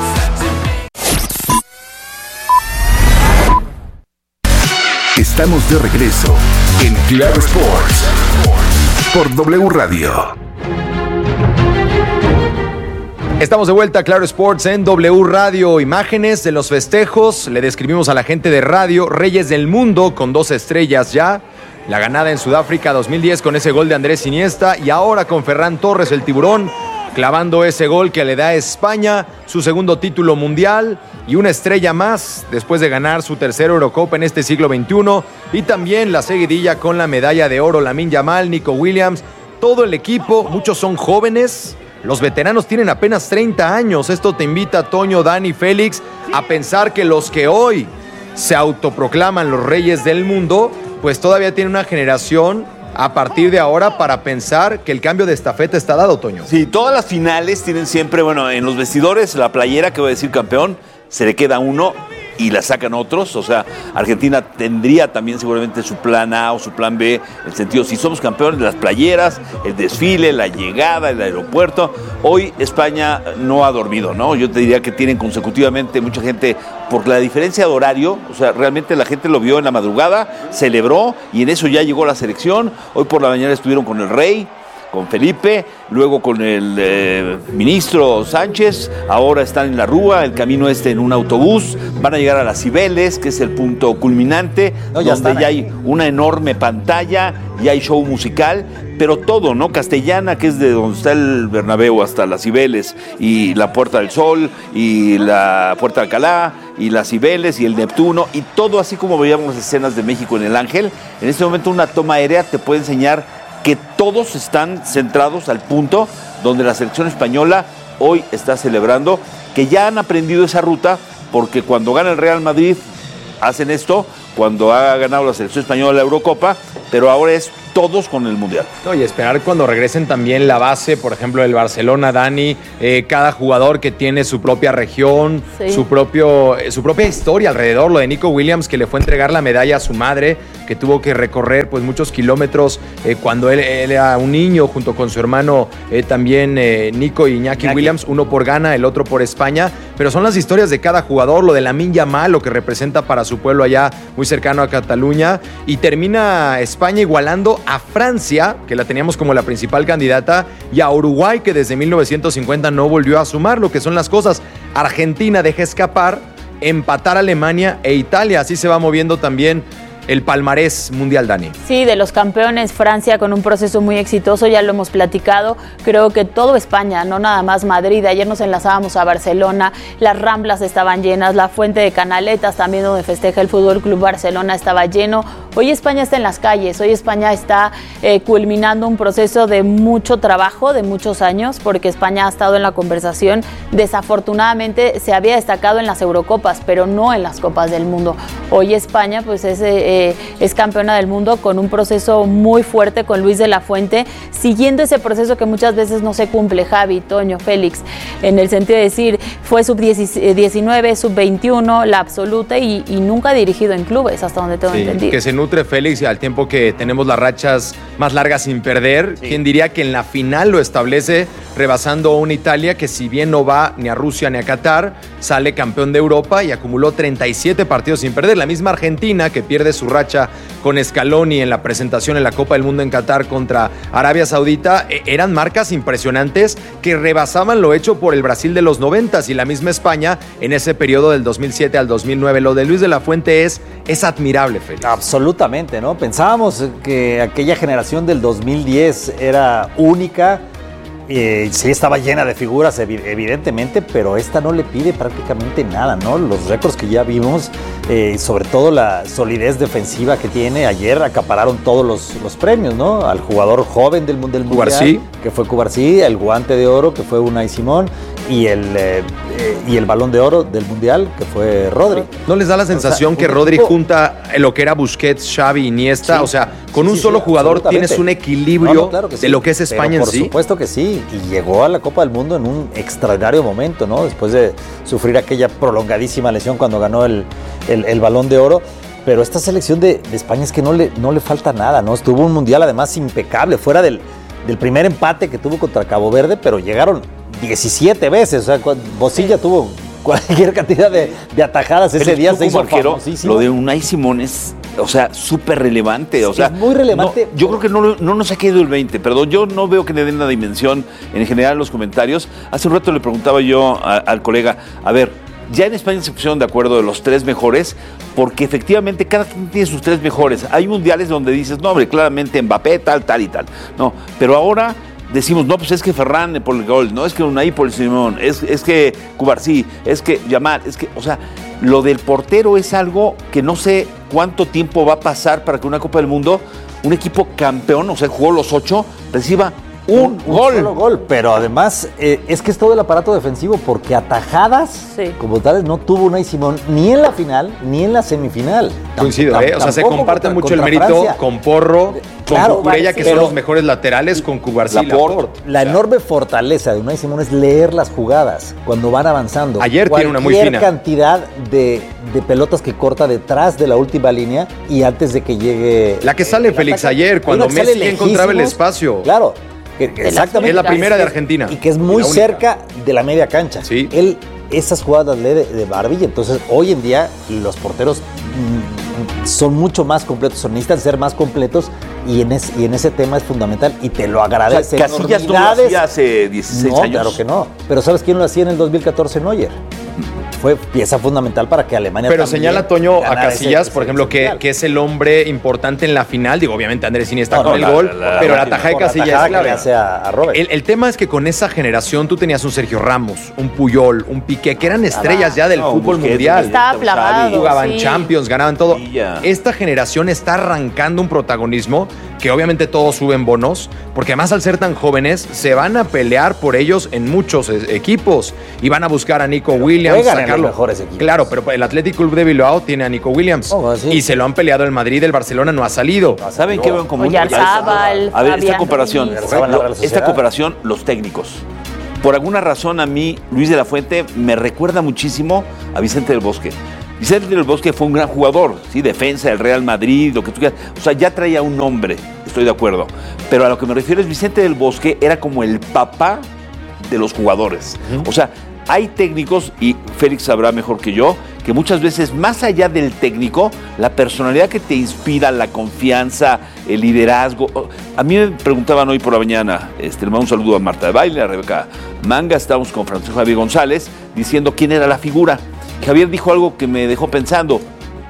Estamos de regreso en Claro Sports por W Radio. Estamos de vuelta a Claro Sports en W Radio. Imágenes de los festejos. Le describimos a la gente de radio Reyes del Mundo con dos estrellas ya. La ganada en Sudáfrica dos mil diez con ese gol de Andrés Iniesta. Y ahora con Ferran Torres, el tiburón, clavando ese gol que le da a España su segundo título mundial. Y una estrella más después de ganar su tercera Eurocopa en este siglo veintiuno. Y también la seguidilla con la medalla de oro. Lamine Yamal, Nico Williams, todo el equipo. Muchos son jóvenes. Los veteranos tienen apenas treinta años. Esto te invita, Toño, Dani, Félix, a pensar que los que hoy se autoproclaman los reyes del mundo, pues todavía tienen una generación a partir de ahora para pensar que el cambio de estafeta está dado, Toño. Sí, todas las finales tienen siempre, bueno, en los vestidores, la playera que va a decir campeón, se le queda uno y la sacan otros. O sea, Argentina tendría también seguramente su plan A o su plan B, en el sentido, si somos campeones, de las playeras, el desfile, la llegada, el aeropuerto. Hoy España no ha dormido, ¿no? Yo te diría que tienen consecutivamente mucha gente, por la diferencia de horario, o sea, realmente la gente lo vio en la madrugada, celebró, y en eso ya llegó la selección. Hoy por la mañana estuvieron con el rey, con Felipe, luego con el eh, ministro Sánchez, ahora están en la Rúa, el camino este en un autobús, van a llegar a las Cibeles, que es el punto culminante, no, ya donde ya hay una enorme pantalla, y hay show musical, pero todo, ¿no? Castellana, que es de donde está el Bernabéu hasta las Cibeles, y la Puerta del Sol, y la Puerta de Alcalá, y las Cibeles, y el Neptuno, y todo así como veíamos las escenas de México en el Ángel. En este momento una toma aérea te puede enseñar que todos están centrados al punto donde la selección española hoy está celebrando, que ya han aprendido esa ruta, porque cuando gana el Real Madrid hacen esto, cuando ha ganado la selección española la Eurocopa, pero ahora es todos con el Mundial. No, y esperar cuando regresen también la base, por ejemplo, del Barcelona, Dani, eh, cada jugador que tiene su propia región, sí. su, propio, eh, su propia historia alrededor. Lo de Nico Williams, que le fue a entregar la medalla a su madre, que tuvo que recorrer pues muchos kilómetros eh, cuando él, él era un niño, junto con su hermano eh, también eh, Nico y Iñaki, Iñaki Williams, uno por Ghana, el otro por España. Pero son las historias de cada jugador, lo de Lamine Yamal, lo que representa para su pueblo allá, muy cercano a Cataluña. Y termina España igualando a Francia, que la teníamos como la principal candidata, y a Uruguay, que desde mil novecientos cincuenta no volvió a sumar. Lo que son las cosas. Argentina deja escapar, empatar a Alemania e Italia. Así se va moviendo también el palmarés mundial, Dani. Sí, de los campeones, Francia con un proceso muy exitoso, ya lo hemos platicado. Creo que todo España, no nada más Madrid. Ayer nos enlazábamos a Barcelona, las Ramblas estaban llenas, la Fuente de Canaletas también donde festeja el Fútbol Club Barcelona estaba lleno. Hoy España está en las calles, hoy España está eh, culminando un proceso de mucho trabajo, de muchos años, porque España ha estado en la conversación. Desafortunadamente se había destacado en las Eurocopas, pero no en las Copas del Mundo. Hoy España pues es, eh, es campeona del mundo con un proceso muy fuerte con Luis de la Fuente, siguiendo ese proceso que muchas veces no se cumple, Javi, Toño, Félix, en el sentido de decir, fue sub diecinueve, sub veintiuno, la absoluta y, y nunca ha dirigido en clubes, hasta donde tengo sí, entendido. Que se nutre Félix y al tiempo que tenemos las rachas más largas sin perder, sí. ¿Quién diría que en la final lo establece rebasando a una Italia que si bien no va ni a Rusia ni a Qatar, sale campeón de Europa y acumuló treinta y siete partidos sin perder? La misma Argentina que pierde su racha con Scaloni en la presentación en la Copa del Mundo en Qatar contra Arabia Saudita, eran marcas impresionantes que rebasaban lo hecho por el Brasil de los noventas y la misma España en ese periodo del dos mil siete al dos mil nueve. Lo de Luis de la Fuente es, es admirable, Félix. Absolutamente, ¿no? Pensábamos que aquella generación del dos mil diez era única. Eh, sí estaba llena de figuras, evidentemente, pero esta no le pide prácticamente nada, ¿no? Los récords que ya vimos, eh, sobre todo la solidez defensiva que tiene, ayer acapararon todos los, los premios, ¿no? Al jugador joven del, del Mundial, que fue Cubarsí, el guante de oro, que fue Unai Simón, y el, eh, y el balón de oro del Mundial, que fue Rodri. ¿No les da la sensación o sea, que Rodri tipo... junta lo que era Busquets, Xavi, Iniesta? Sí, o sea, con sí, un sí, solo sí, jugador tienes un equilibrio no, no, claro que sí, de lo que es España pero en sí. Por supuesto que sí. Y llegó a la Copa del Mundo en un extraordinario momento, ¿no? Después de sufrir aquella prolongadísima lesión cuando ganó el, el, el Balón de Oro. Pero esta selección de, de España es que no le, no le falta nada, ¿no? Estuvo un mundial además impecable, fuera del, del primer empate que tuvo contra Cabo Verde, pero llegaron diecisiete veces. O sea, Bocilla sí. tuvo cualquier cantidad de, de atajadas ese día. Se hizo famosísimo. Lo de Unai Simón es... O sea, súper relevante. O sea, es muy relevante. No, yo creo que no, no nos ha caído el veinte, perdón. Yo no veo que le den una dimensión en general en los comentarios. Hace un rato le preguntaba yo a, al colega, a ver, ya en España se pusieron de acuerdo de los tres mejores, porque efectivamente cada quien tiene sus tres mejores. Hay mundiales donde dices, no, hombre, claramente Mbappé, tal, tal y tal. No, pero ahora decimos, no, pues es que Ferran por el gol, no, es que Unai por el Simón, es, es que Cubarsí, es que Yamal, es que, o sea, lo del portero es algo que no sé cuánto tiempo va a pasar para que una Copa del Mundo, un equipo campeón, o sea, jugó los ocho, reciba un, un, un gol. Solo gol, pero además eh, es que es todo el aparato defensivo, porque atajadas sí. como tales no tuvo Unai Simón ni en la final ni en la semifinal. Coincido, ¿eh? O sea, se comparte contra, mucho el mérito Francia. Con Porro, claro, con Cucurella, que son los mejores laterales, con Cubarsí. La, Laporte. La enorme fortaleza de Unai Simón es leer las jugadas cuando van avanzando. Ayer Cualquier tiene una muy fina cantidad de, de pelotas que corta detrás de la última línea y antes de que llegue... La que sale, Félix, ataque. Ayer, cuando Messi encontraba el espacio. Claro. Exactamente. Es la primera de Argentina. Y que es muy cerca de la media cancha. Sí. Él esas jugadas las lee de, de barbilla. Entonces, hoy en día, los porteros mmm, son mucho más completos, son, necesitan ser más completos y en, es, y en ese tema es fundamental y te lo agradece. O sea, Casillas no lo hacía hace dieciséis no, años. Claro que no. Pero ¿sabes quién lo hacía en el dos mil catorce? Neuer. Fue pieza fundamental para que Alemania Pero señala Toño a Casillas, ese, por ejemplo, que, que es el hombre importante en la final. Digo, obviamente Andrés Iniesta no, con no, el la, gol, la, la, pero la, la taja de Casillas es clave. Hace a, a Robert. El, el tema es que con esa generación tú tenías un Sergio Ramos, un Puyol, un Piqué, que eran estrellas ya del no, fútbol Busquets, mundial. Estaba plagado. Jugaban sí. Champions, ganaban todo. Esta generación está arrancando un protagonismo que obviamente todos suben bonos, porque además al ser tan jóvenes se van a pelear por ellos en muchos equipos y van a buscar a Nico pero Williams, sacarlo. En los mejores equipos. Claro, pero el Athletic Club de Bilbao tiene a Nico Williams oh, sí. y se lo han peleado el Madrid, el Barcelona no ha salido. ¿Saben no. qué veo en común? Oyarzabal, a ver, esta comparación, esta comparación, los técnicos. Por alguna razón a mí, Luis de la Fuente me recuerda muchísimo a Vicente del Bosque. Vicente del Bosque fue un gran jugador, ¿sí? Defensa del Real Madrid, lo que tú quieras. O sea, ya traía un nombre, estoy de acuerdo. Pero a lo que me refiero es Vicente del Bosque era como el papá de los jugadores. Uh-huh. O sea, hay técnicos, y Félix sabrá mejor que yo, que muchas veces, más allá del técnico, la personalidad que te inspira, la confianza, el liderazgo. A mí me preguntaban hoy por la mañana, este, le mando un saludo a Marta de Baile, a Rebeca Manga, estábamos con Francisco Javier González, diciendo quién era la figura. Javier dijo algo que me dejó pensando.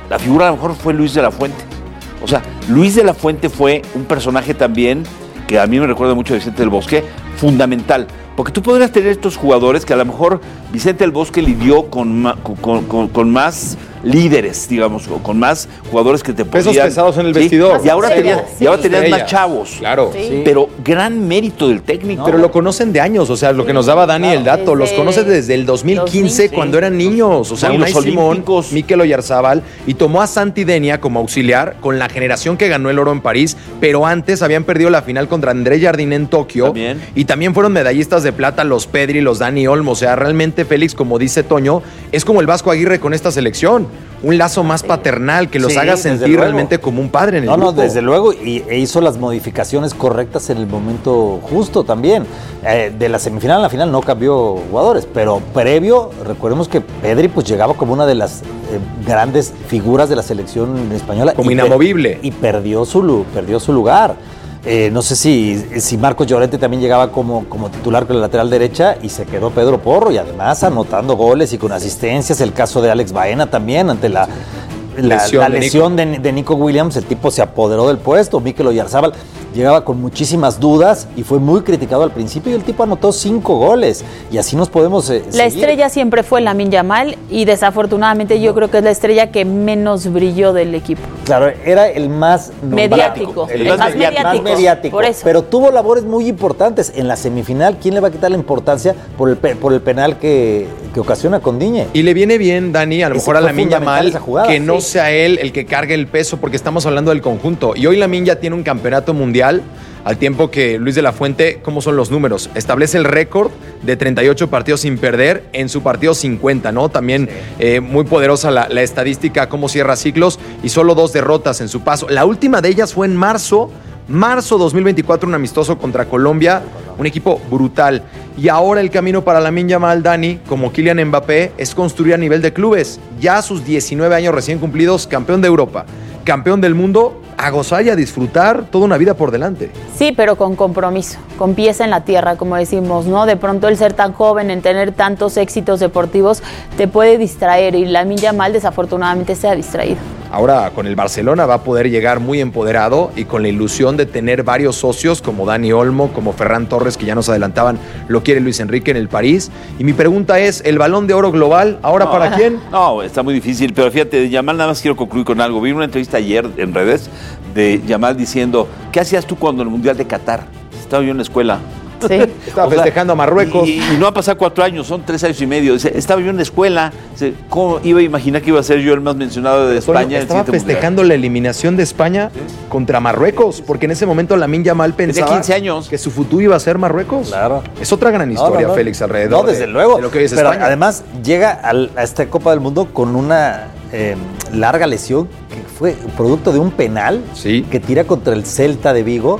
la figura a lo mejor fue Luis de la Fuente. O sea, Luis de la Fuente fue un personaje también, que a mí me recuerda mucho a Vicente del Bosque, fundamental. Porque tú podrías tener estos jugadores que a lo mejor Vicente del Bosque lidió con, ma, con, con, con más líderes, digamos, con más jugadores que te podían... Pesos pesados en el vestidor. Sí. Y ahora tenías, sí. y ahora tenías más chavos. Claro. Sí. Pero gran mérito del técnico. No. Pero lo conocen de años, o sea, lo que nos daba Dani claro. el dato, desde, los conoce desde el dos mil quince, dos mil, cuando sí. eran niños. O sea, no, Unai Simón, Mikel Oyarzábal, y tomó a Santi Denia como auxiliar con la generación que ganó el oro en París, pero antes habían perdido la final contra André Jardine en Tokio. También. Y también fueron medallistas de plata los Pedri, los Dani Olmo. O sea, realmente Félix, como dice Toño, es como el Vasco Aguirre con esta selección. Un lazo más paternal que los sí, haga sentir realmente como un padre en el no, grupo. No, desde luego, y e hizo las modificaciones correctas en el momento justo también. Eh, de la semifinal a la final no cambió jugadores, pero previo, recordemos que Pedri pues llegaba como una de las eh, grandes figuras de la selección española. Como y inamovible. Per y perdió su, perdió su lugar. Eh, no sé si, si Marcos Llorente también llegaba como, como titular con la lateral derecha y se quedó Pedro Porro y además anotando goles y con asistencias. El caso de Alex Baena también ante la, la lesión, la lesión de, Nico. De, de Nico Williams. El tipo se apoderó del puesto. Mikel Oyarzábal llegaba con muchísimas dudas y fue muy criticado al principio y el tipo anotó cinco goles y así nos podemos eh, La seguir. estrella siempre fue Lamine Yamal y desafortunadamente yo creo que es la estrella que menos brilló del equipo. Claro, era el más mediático, el, el, el más, mediático, más mediático, por eso. Pero tuvo labores muy importantes en la semifinal. ¿Quién le va a quitar la importancia por el, por el penal que, que ocasiona con Digne? Y le viene bien, Dani, a lo Ese mejor a Lamine Yamal jugada, que no sí. sea él el que cargue el peso, porque estamos hablando del conjunto. Y hoy Lamine ya tiene un campeonato mundial, al tiempo que Luis de la Fuente, ¿cómo son los números? Establece el récord de treinta y ocho partidos sin perder en su partido cincuenta, ¿no? También sí. eh, muy poderosa la, la estadística, cómo cierra ciclos, y solo dos derrotas en su paso. La última de ellas fue en marzo, marzo dos mil veinticuatro, un amistoso contra Colombia, un equipo brutal. Y ahora el camino para Lamine Yamal, Dani, como Kylian Mbappé, es construir a nivel de clubes. Ya a sus diecinueve años recién cumplidos, campeón de Europa, campeón del mundo, a gozar y a disfrutar toda una vida por delante. Sí, pero con compromiso, con pies en la tierra, como decimos, ¿no? De pronto el ser tan joven, en tener tantos éxitos deportivos, te puede distraer y Lamine Yamal desafortunadamente se ha distraído. Ahora con el Barcelona va a poder llegar muy empoderado y con la ilusión de tener varios socios como Dani Olmo, como Ferran Torres, que ya nos adelantaban, lo quiere Luis Enrique en el París. Y mi pregunta es, ¿el Balón de Oro global ahora no, para quién? No, está muy difícil, pero fíjate, de Yamal nada más quiero concluir con algo. Vi una entrevista ayer en redes de Yamal diciendo, ¿qué hacías tú cuando en el Mundial de Qatar? Estaba yo en la escuela. Sí. Estaba festejando a Marruecos. Y, y no ha pasado cuatro años, son tres años y medio. Dice, estaba yo en la escuela. Dice, ¿cómo iba a imaginar que iba a ser yo el más mencionado de España? Estaba festejando mundial. La eliminación de España ¿Sí? contra Marruecos, porque en ese momento Lamine Yamal pensaba quince años. Que su futuro iba a ser Marruecos. Claro. Es otra gran historia, no, no, no. Félix, alrededor. No, desde de, luego. De lo que hoy es Pero España. Además, llega al, a esta Copa del Mundo con una eh, larga lesión que fue producto de un penal sí. que tira contra el Celta de Vigo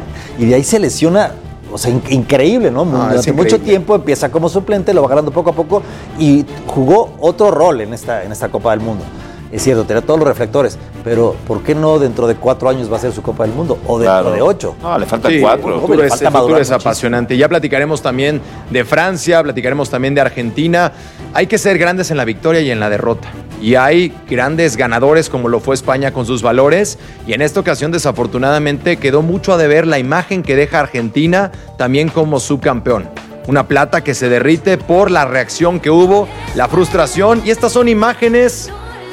y de ahí se lesiona. O sea, in- increíble, ¿no? Ah, Durante mucho tiempo empieza como suplente, lo va ganando poco a poco y jugó otro rol en esta, en esta Copa del Mundo. Es cierto, tenía todos los reflectores, pero ¿por qué no dentro de cuatro años va a ser su Copa del Mundo? O dentro claro. de ocho. No, le faltan sí, cuatro. El futuro, es, el futuro es apasionante. Ya platicaremos también de Francia, platicaremos también de Argentina. Hay que ser grandes en la victoria y en la derrota. Y hay grandes ganadores como lo fue España con sus valores. Y en esta ocasión, desafortunadamente, quedó mucho a deber la imagen que deja Argentina también como subcampeón. Una plata que se derrite por la reacción que hubo, la frustración. Y estas son imágenes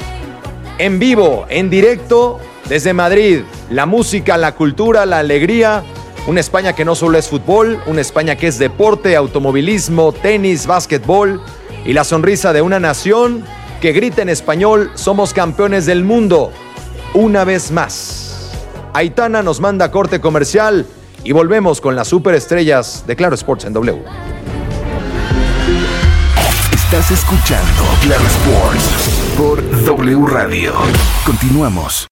en vivo, en directo, desde Madrid. La música, la cultura, la alegría. Una España que no solo es fútbol, una España que es deporte, automovilismo, tenis, básquetbol. Y la sonrisa de una nación que grita en español, somos campeones del mundo. Una vez más. Aitana nos manda corte comercial y volvemos con las superestrellas de Claro Sports en W. Estás escuchando Claro Sports por W Radio. Continuamos.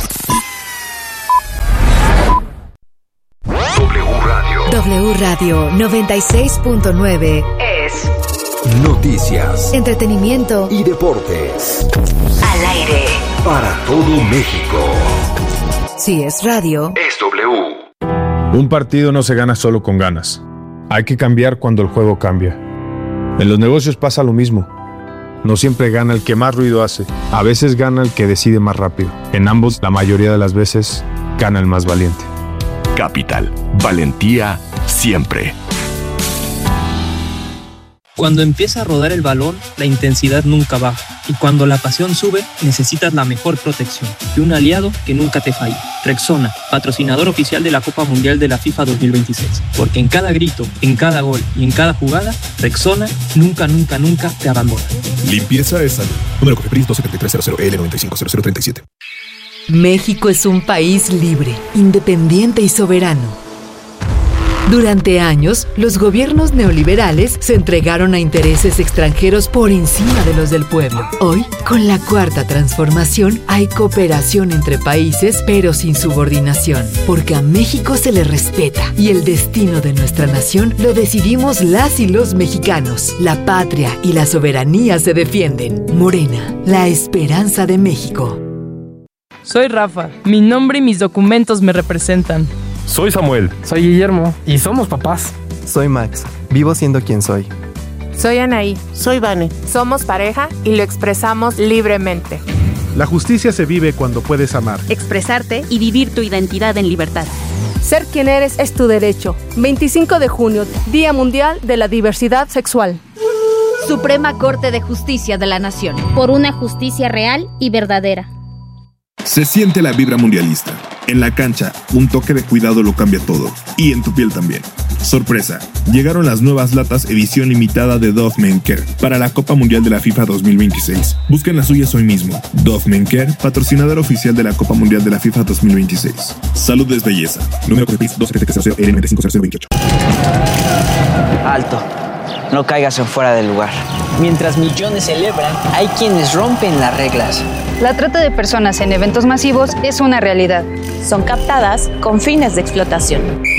W Radio. W Radio noventa y seis punto nueve es noticias, entretenimiento y deportes. Al aire. Para todo México. Si es radio, es W. Un partido no se gana solo con ganas. Hay que cambiar cuando el juego cambia. En los negocios pasa lo mismo. No siempre gana el que más ruido hace. A veces gana el que decide más rápido. En ambos, la mayoría de las veces, gana el más valiente. Capital. Valentía siempre. Cuando empieza a rodar el balón, la intensidad nunca baja. Y cuando la pasión sube, necesitas la mejor protección y un aliado que nunca te falle. Rexona, patrocinador oficial de la Copa Mundial de la FIFA dos mil veintiséis. Porque en cada grito, en cada gol y en cada jugada, Rexona nunca, nunca, nunca te abandona. Limpieza es salud. Número Cofepris dos siete tres cero cero L nueve cinco cero cero tres siete. México es un país libre, independiente y soberano. Durante años, los gobiernos neoliberales se entregaron a intereses extranjeros por encima de los del pueblo. Hoy, con la cuarta transformación, hay cooperación entre países, pero sin subordinación, porque a México se le respeta y el destino de nuestra nación lo decidimos las y los mexicanos. La patria y la soberanía se defienden. Morena, la esperanza de México. Soy Rafa. Mi nombre y mis documentos me representan. Soy Samuel. Soy Guillermo. Y somos papás. Soy Max. Vivo siendo quien soy. Soy Anaí. Soy Vane. Somos pareja y lo expresamos libremente. La justicia se vive cuando puedes amar, expresarte y vivir tu identidad en libertad. Ser quien eres es tu derecho. veinticinco de junio, Día Mundial de la Diversidad Sexual. Suprema Corte de Justicia de la Nación. Por una justicia real y verdadera. Se siente la vibra mundialista. En la cancha, un toque de cuidado lo cambia todo. Y en tu piel también. Sorpresa, llegaron las nuevas latas edición limitada de Dove Men Care para la Copa Mundial de la FIFA dos mil veintiséis. Busquen las suyas hoy mismo. Dove Men Care, patrocinador oficial de la Copa Mundial de la FIFA dos mil veintiséis. Salud es belleza. Número Cofepris dos siete tres cero cero L nueve cinco cero cero veintiocho. Alto. No caigas en fuera del lugar. Mientras millones celebran, hay quienes rompen las reglas. La trata de personas en eventos masivos es una realidad. Son captadas con fines de explotación.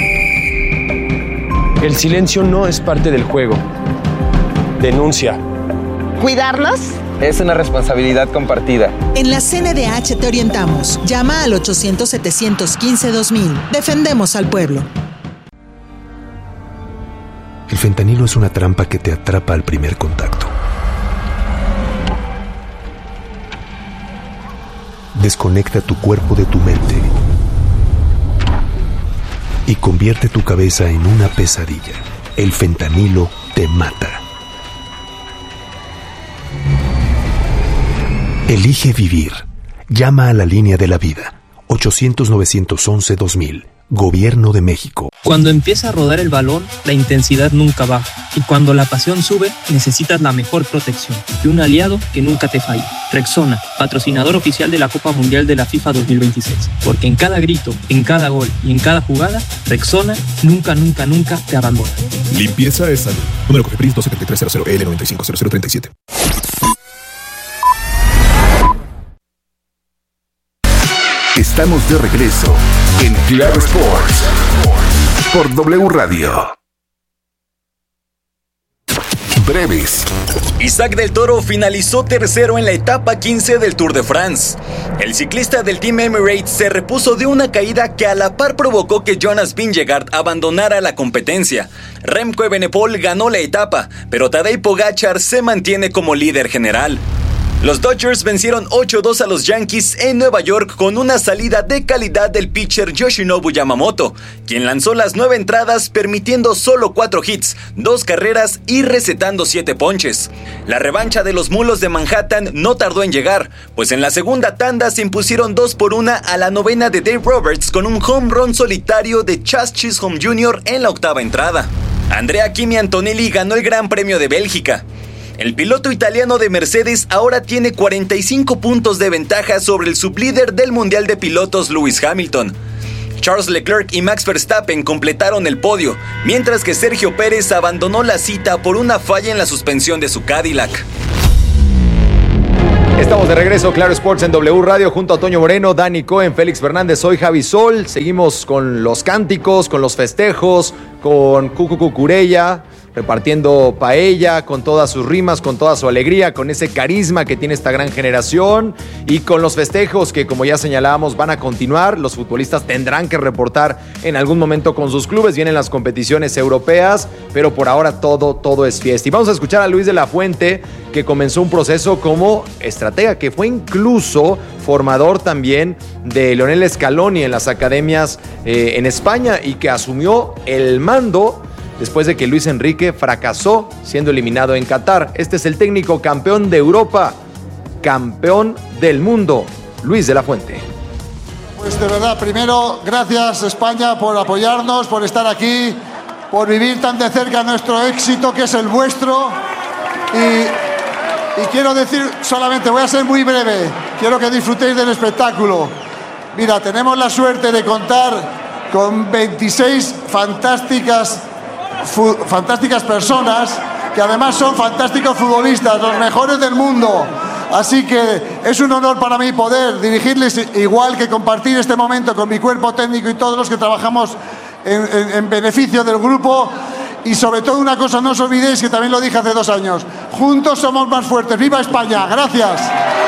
El silencio no es parte del juego. Denuncia. ¿Cuidarlos? Es una responsabilidad compartida. En la C N D H te orientamos. Llama al ochocientos setecientos quince dos mil. Defendemos al pueblo. El fentanilo es una trampa que te atrapa al primer contacto. Desconecta tu cuerpo de tu mente y convierte tu cabeza en una pesadilla. El fentanilo te mata. Elige vivir. Llama a la línea de la vida. ochocientos novecientos once dos mil. Gobierno de México. Cuando empieza a rodar el balón, la intensidad nunca baja. Y cuando la pasión sube, necesitas la mejor protección y un aliado que nunca te falle. Rexona, patrocinador oficial de la Copa Mundial de la FIFA dos mil veintiséis. Porque en cada grito, en cada gol y en cada jugada, Rexona nunca, nunca, nunca te abandona. Limpieza es salud. Número Cofepris dos siete tres cero cero L nueve cinco cero cero tres siete. Estamos de regreso en Claro Sports por W Radio. Breves. Isaac del Toro finalizó tercero en la etapa quince del Tour de France. El ciclista del Team Emirates se repuso de una caída que a la par provocó que Jonas Vingegaard abandonara la competencia. Remco Evenepoel ganó la etapa, pero Tadej Pogačar se mantiene como líder general. Los Dodgers vencieron ocho dos a los Yankees en Nueva York con una salida de calidad del pitcher Yoshinobu Yamamoto, quien lanzó las nueve entradas permitiendo solo cuatro hits, dos carreras y recetando siete ponches. La revancha de los Mulos de Manhattan no tardó en llegar, pues en la segunda tanda se impusieron dos por una a la novena de Dave Roberts con un home run solitario de Chas Chisholm junior en la octava entrada. Andrea Kimi Antonelli ganó el Gran Premio de Bélgica. El piloto italiano de Mercedes ahora tiene cuarenta y cinco puntos de ventaja sobre el sublíder del Mundial de Pilotos Lewis Hamilton. Charles Leclerc y Max Verstappen completaron el podio, mientras que Sergio Pérez abandonó la cita por una falla en la suspensión de su Cadillac. Estamos de regreso, Claro Sports en W Radio, junto a Toño Moreno, Dani Cohen, Félix Fernández, soy Javi Sol. Seguimos con los cánticos, con los festejos, con Cucu Cucurella. repartiendo paella, con todas sus rimas, con toda su alegría, con ese carisma que tiene esta gran generación y con los festejos que, como ya señalábamos, van a continuar. Los futbolistas tendrán que reportar en algún momento con sus clubes, vienen las competiciones europeas, pero por ahora todo, todo es fiesta. Y vamos a escuchar a Luis de la Fuente, que comenzó un proceso como estratega, que fue incluso formador también de Lionel Scaloni en las academias eh, en España y que asumió el mando después de que Luis Enrique fracasó siendo eliminado en Qatar. Este es el técnico campeón de Europa, campeón del mundo, Luis de la Fuente. Pues de verdad, primero, gracias España por apoyarnos, por estar aquí, por vivir tan de cerca nuestro éxito que es el vuestro. Y, y quiero decir solamente, voy a ser muy breve, quiero que disfrutéis del espectáculo. Mira, tenemos la suerte de contar con veintiséis fantásticas Fu- fantásticas personas que además son fantásticos futbolistas, los mejores del mundo. Así que es un honor para mí poder dirigirles, igual que compartir este momento con mi cuerpo técnico y todos los que trabajamos en, en, en beneficio del grupo. Y sobre todo una cosa, no os olvidéis que también lo dije hace dos años, juntos somos más fuertes. ¡Viva España! ¡Gracias!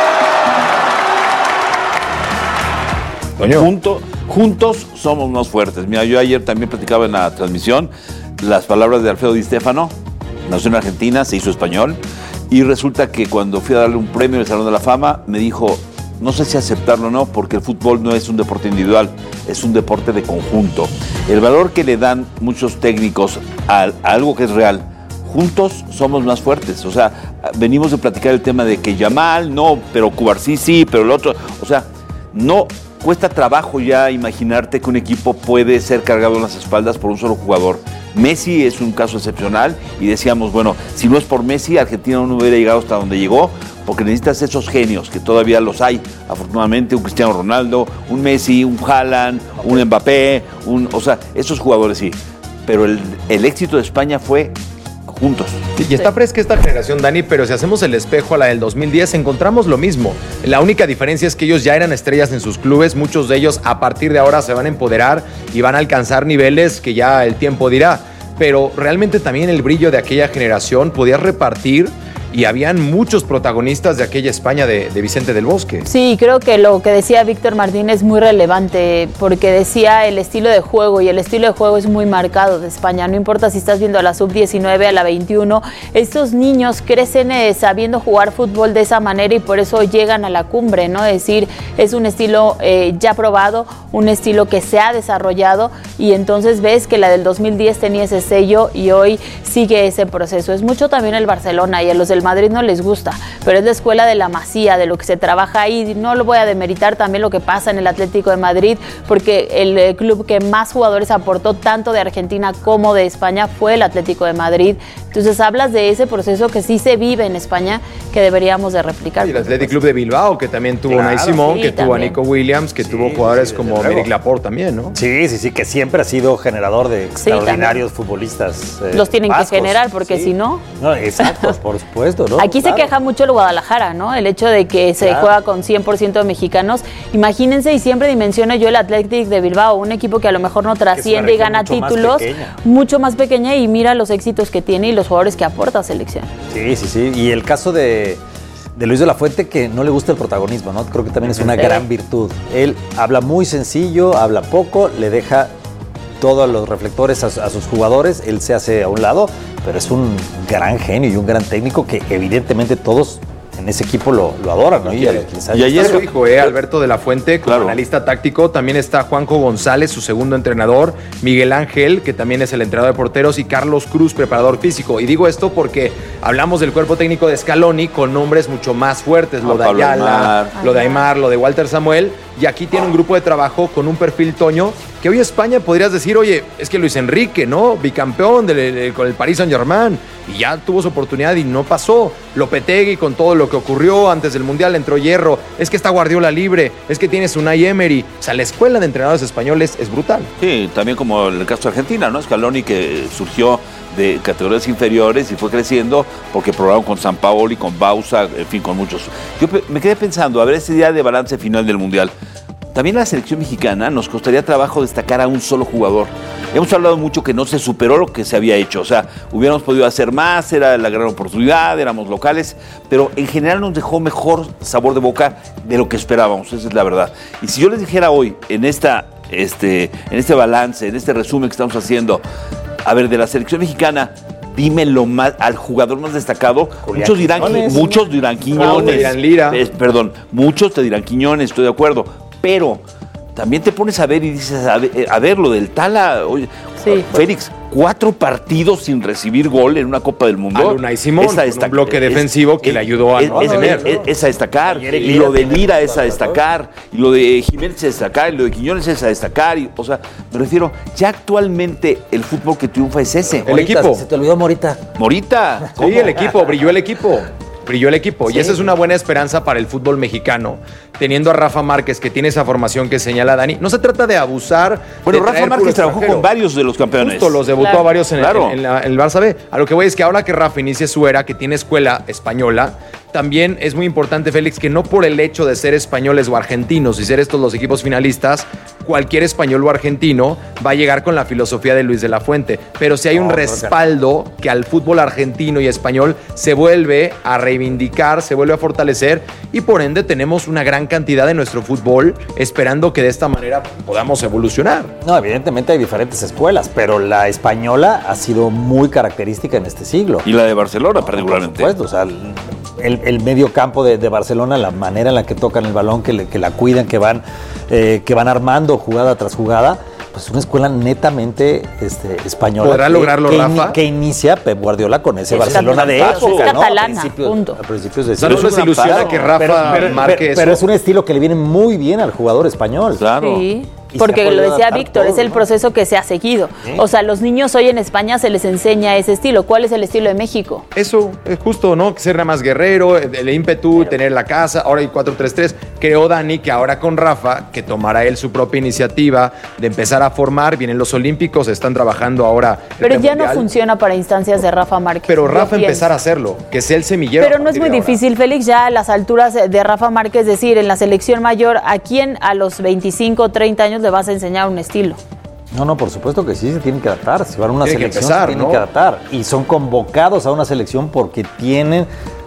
Junto, juntos somos más fuertes. Mira, yo ayer también platicaba en la transmisión las palabras de Alfredo Di Stéfano. Nació en Argentina, se hizo español, y resulta que cuando fui a darle un premio en el Salón de la Fama, me dijo, no sé si aceptarlo o no, porque el fútbol no es un deporte individual, es un deporte de conjunto. El valor que le dan muchos técnicos a, a algo que es real, juntos somos más fuertes. O sea, venimos de platicar el tema de que Yamal, no, pero Cubarsí sí, pero el otro, o sea, no... Cuesta trabajo ya imaginarte que un equipo puede ser cargado en las espaldas por un solo jugador. Messi es un caso excepcional y decíamos, bueno, si no es por Messi, Argentina no hubiera llegado hasta donde llegó, porque necesitas esos genios, que todavía los hay, afortunadamente, un Cristiano Ronaldo, un Messi, un Haaland, un Mbappé, un, o sea, esos jugadores sí. Pero el, el éxito de España fue juntos. Y está fresca esta generación, Dani, pero si hacemos el espejo a la del dos mil diez, encontramos lo mismo. La única diferencia es que ellos ya eran estrellas en sus clubes, muchos de ellos a partir de ahora se van a empoderar y van a alcanzar niveles que ya el tiempo dirá. Pero realmente también el brillo de aquella generación podía repartir y habían muchos protagonistas de aquella España de, de Vicente del Bosque. Sí, creo que lo que decía Víctor Martín es muy relevante, porque decía el estilo de juego, y el estilo de juego es muy marcado de España. No importa si estás viendo a la sub diecinueve, a la veintiuno, estos niños crecen eh, sabiendo jugar fútbol de esa manera y por eso llegan a la cumbre, ¿no? Es decir, es un estilo eh, ya probado, un estilo que se ha desarrollado, y entonces ves que la del dos mil diez tenía ese sello y hoy sigue ese proceso. Es mucho también el Barcelona, y a los del Madrid no les gusta, pero es la escuela de la Masía, de lo que se trabaja ahí. No lo voy a demeritar también lo que pasa en el Atlético de Madrid, porque el, el club que más jugadores aportó tanto de Argentina como de España fue el Atlético de Madrid. Entonces hablas de ese proceso que sí se vive en España, que deberíamos de replicar. Y el Athletic Club de Bilbao, que también tuvo claro, Unai Simón, sí, que también tuvo a Nico Williams, que sí, tuvo jugadores sí, como Eric Laporte también, ¿no? Sí, sí, sí, que siempre ha sido generador de extraordinarios sí, futbolistas. Eh, Los tienen vascos, que generar, porque sí. si no... no... Exacto, por supuesto, ¿no? Aquí claro. se queja mucho el Guadalajara, ¿no? El hecho de que se claro. juega con cien por ciento de mexicanos. Imagínense, y siempre dimensiono yo el Athletic de Bilbao, un equipo que a lo mejor no trasciende y gana mucho títulos, más mucho más pequeña, y mira los éxitos que tiene y los jugadores que aporta a selección. Sí, sí, sí. Y el caso de, de Luis de la Fuente, que no le gusta el protagonismo, ¿no? Creo que también es una sí. gran virtud. Él habla muy sencillo, habla poco, le deja todos los reflectores a, a sus jugadores, él se hace a un lado, pero es un gran genio y un gran técnico que evidentemente todos en ese equipo lo, lo adoran, ¿no? Y, y, y ayer su hijo, eh, Alberto de la Fuente, como claro. analista táctico, también está Juanjo González, su segundo entrenador, Miguel Ángel, que también es el entrenador de porteros, y Carlos Cruz, preparador físico. Y digo esto porque hablamos del cuerpo técnico de Scaloni con nombres mucho más fuertes, lo de Ayala, lo de Aimar, lo de Walter Samuel, y aquí tiene un grupo de trabajo con un perfil, Toño, que hoy España podrías decir, oye, es que Luis Enrique, ¿no? Bicampeón de, de, de, con el Paris Saint-Germain, y ya tuvo su oportunidad y no pasó. Lopetegui, con todo lo que ocurrió antes del Mundial, entró Hierro, es que está Guardiola libre, es que tienes Unai Emery. O sea, la escuela de entrenadores españoles es brutal. Sí, también como el caso de Argentina, ¿no? Scaloni, que surgió de categorías inferiores y fue creciendo porque probaron con San Paolo y con Bausa, en fin, con muchos. Yo me quedé pensando, a ver, ese día de balance final del Mundial, también la selección mexicana nos costaría trabajo destacar a un solo jugador. Hemos hablado mucho que no se superó lo que se había hecho, o sea, hubiéramos podido hacer más, era la gran oportunidad, éramos locales, pero en general nos dejó mejor sabor de boca de lo que esperábamos, esa es la verdad. Y si yo les dijera hoy, en, esta, este, en este balance, en este resumen que estamos haciendo, a ver, de la selección mexicana, dime lo más, al jugador más destacado. Julián muchos dirán, Quiñones, muchos dirán Quiñones, dirán Lira. Eh, perdón, muchos te dirán Quiñones, estoy de acuerdo, pero también te pones a ver y dices, a ver, a ver lo del Tala, oye, sí, Félix, cuatro partidos sin recibir gol en una Copa del Mundo. A Unai Simón, es a destac- un bloque es, defensivo es, que le ayudó a es, no es, tener. Es, es a destacar, y lo de Lira es a destacar, y lo de Jiménez es a destacar, y lo de Quiñones es a destacar, y, o sea, me refiero, ya actualmente el fútbol que triunfa es ese. El Morita, equipo. Se te olvidó Morita. Morita. ¿Cómo? Sí, el equipo, brilló el equipo. Brilló el equipo. Sí. Y esa es una buena esperanza para el fútbol mexicano. Teniendo a Rafa Márquez, que tiene esa formación que señala Dani. No se trata de abusar. Bueno, de Rafa Márquez trabajó con varios de los campeones. Justo, los debutó claro. a varios en, claro. el, en, la, en el Barça B. A lo que voy es que ahora que Rafa inicie su era, que tiene escuela española, también es muy importante, Félix, que no por el hecho de ser españoles o argentinos y ser estos los equipos finalistas, cualquier español o argentino va a llegar con la filosofía de Luis de la Fuente. Pero si hay un no, respaldo no, que al fútbol argentino y español se vuelve a reivindicar, se vuelve a fortalecer y por ende tenemos una gran cantidad de nuestro fútbol esperando que de esta manera podamos evolucionar. No, evidentemente hay diferentes escuelas, pero la española ha sido muy característica en este siglo. Y la de Barcelona, no, particularmente. Por supuesto, o sea, el, el medio campo de, de Barcelona, la manera en la que tocan el balón, que, le, que la cuidan, que van, eh, que van armando jugada tras jugada, pues una escuela netamente este, española. ¿Podrá que, lograrlo, que, Rafa? Que inicia Pep Guardiola con ese es Barcelona de época, es ¿no? catalana, a principios, punto. A principios de siglo. Eso es ilusiona que Rafa pero, pero, marque pero, eso. Pero es un estilo que le viene muy bien al jugador español. Claro. Sí. Porque lo decía Víctor, todo, es el ¿no? proceso que se ha seguido. ¿Sí? O sea, los niños hoy en España se les enseña ese estilo. ¿Cuál es el estilo de México? Eso es justo, ¿no? Ser más guerrero, el ímpetu, Pero, tener la casa. Ahora hay cuatro tres tres. Creo, Dani, que ahora con Rafa, que tomará él su propia iniciativa de empezar a formar. Vienen los Olímpicos, están trabajando ahora. Pero ya mundial. No funciona para instancias de Rafa Márquez. Pero Rafa empezar a hacerlo, que sea el semillero. Pero no es muy difícil, Félix, ya a las alturas de Rafa Márquez decir, en la selección mayor, ¿a quién a los veinticinco, treinta años le vas a enseñar un estilo? No, no, por supuesto que sí, se tienen que adaptar. Si van a una tienen selección, que empezar, se tienen ¿no? que adaptar. Y son convocados a una selección porque tienen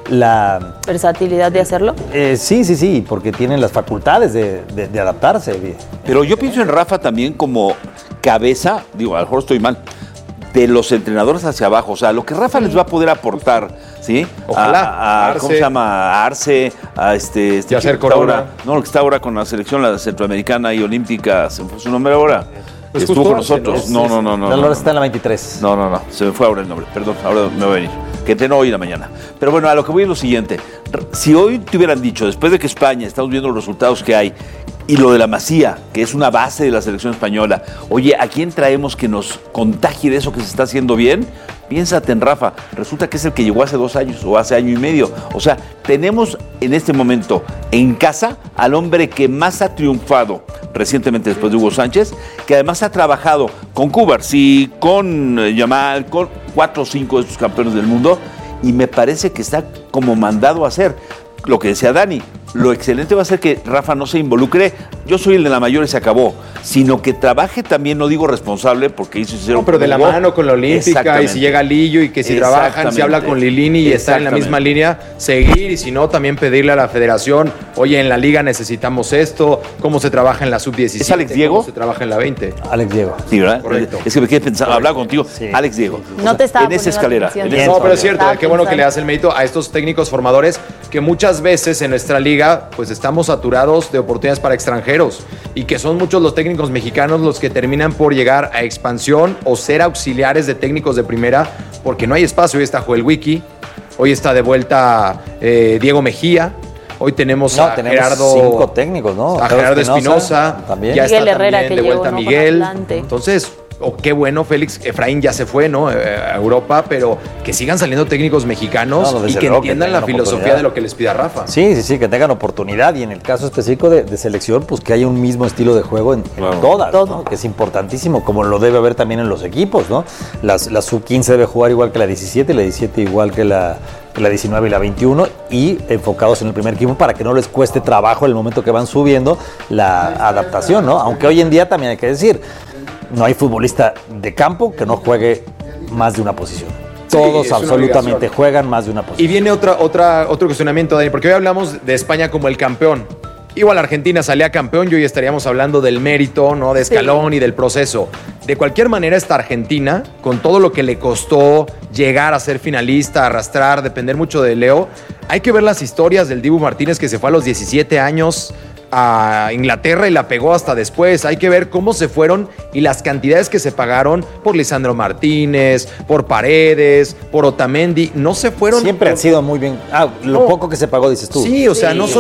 la... ¿Versatilidad de hacerlo? Eh, sí, sí, sí, porque tienen las facultades de, de, de adaptarse. Pero yo pienso en Rafa también como cabeza, digo, a lo mejor estoy mal, de los entrenadores hacia abajo. O sea, lo que Rafa sí. les va a poder aportar, ¿sí? Ojalá. A, a, ¿Cómo se llama? A Arce, a este... este Yacer Corona. No, lo que está ahora con la selección, la centroamericana y olímpica, ¿se me fue su nombre ahora? Pues estuvo con nosotros. No, no, no, no. La no, Lora no. está en la veintitrés. No, no, no. Se me fue ahora el nombre. Perdón, ahora me va a venir. Que entrenó hoy en la mañana. Pero bueno, a lo que voy es lo siguiente. Si hoy te hubieran dicho, después de que España, estamos viendo los resultados que hay, y lo de la Masía, que es una base de la selección española, oye, ¿a quién traemos que nos contagie de eso que se está haciendo bien? Piénsate en Rafa. Resulta que es el que llegó hace dos años o hace año y medio. O sea, tenemos en este momento en casa al hombre que más ha triunfado recientemente después de Hugo Sánchez, que además ha trabajado con Cubarsí, con Yamal, con cuatro o cinco de estos campeones del mundo, y me parece que está como mandado a hacer. Lo que decía Dani, lo excelente va a ser que Rafa no se involucre, yo soy el de la mayor y se acabó, sino que trabaje también, no digo responsable, porque hizo cero. No, pero de la mano con la Olímpica, y si llega Lillo y que si trabajan, si habla con Lilini y está en la misma línea, seguir, y si no, también pedirle a la federación, oye, en la liga necesitamos esto, cómo se trabaja en la sub diecisiete. ¿Es Alex Diego? ¿Cómo se trabaja en la veinte? Alex Diego. Sí, ¿verdad? Correcto. Es que me quedé pensando, hablaba contigo, sí. Alex Diego. No te estaba en esa escalera. En esa no, pero es cierto, qué bueno que le das el mérito a estos técnicos formadores que muchas veces en nuestra liga, pues estamos saturados de oportunidades para extranjeros y que son muchos los técnicos mexicanos los que terminan por llegar a expansión o ser auxiliares de técnicos de primera porque no hay espacio. Hoy está Joel Wiki, hoy está de vuelta eh, Diego Mejía, hoy tenemos no, a tenemos Gerardo cinco técnicos, ¿no? A Gerardo Espinosa, también. ya Miguel está Herrera, también que de vuelta llegó, Miguel. ¿no? Entonces, oh, qué bueno, Félix. Efraín ya se fue, ¿no? A Europa, pero que sigan saliendo técnicos mexicanos no, no, y que luego entiendan que la filosofía de lo que les pida Rafa. Sí, sí, sí, que tengan oportunidad y en el caso específico de, de selección, pues que haya un mismo estilo de juego en, claro. en todas, Todo. ¿no? Que es importantísimo, como lo debe haber también en los equipos, ¿no? Las, la sub quince debe jugar igual que la diecisiete, la diecisiete igual que la, la diecinueve y la veintiuno, y enfocados en el primer equipo para que no les cueste trabajo en el momento que van subiendo la adaptación, ¿no? Aunque hoy en día también hay que decir, no hay futbolista de campo que no juegue más de una posición. Todos sí, absolutamente juegan más de una posición. Y viene otra, otra, otro cuestionamiento, Dani, porque hoy hablamos de España como el campeón. Igual Argentina salía campeón y hoy estaríamos hablando del mérito, ¿no? De escalón sí. y del proceso. De cualquier manera, esta Argentina, con todo lo que le costó llegar a ser finalista, arrastrar, depender mucho de Leo, hay que ver las historias del Dibu Martínez, que se fue a los diecisiete años a Inglaterra y la pegó hasta después. Hay que ver cómo se fueron y las cantidades que se pagaron por Lisandro Martínez, por Paredes, por Otamendi. No se fueron. Siempre han sido muy bien. Ah, lo no. poco que se pagó, dices tú. Sí, o sea, sí. no son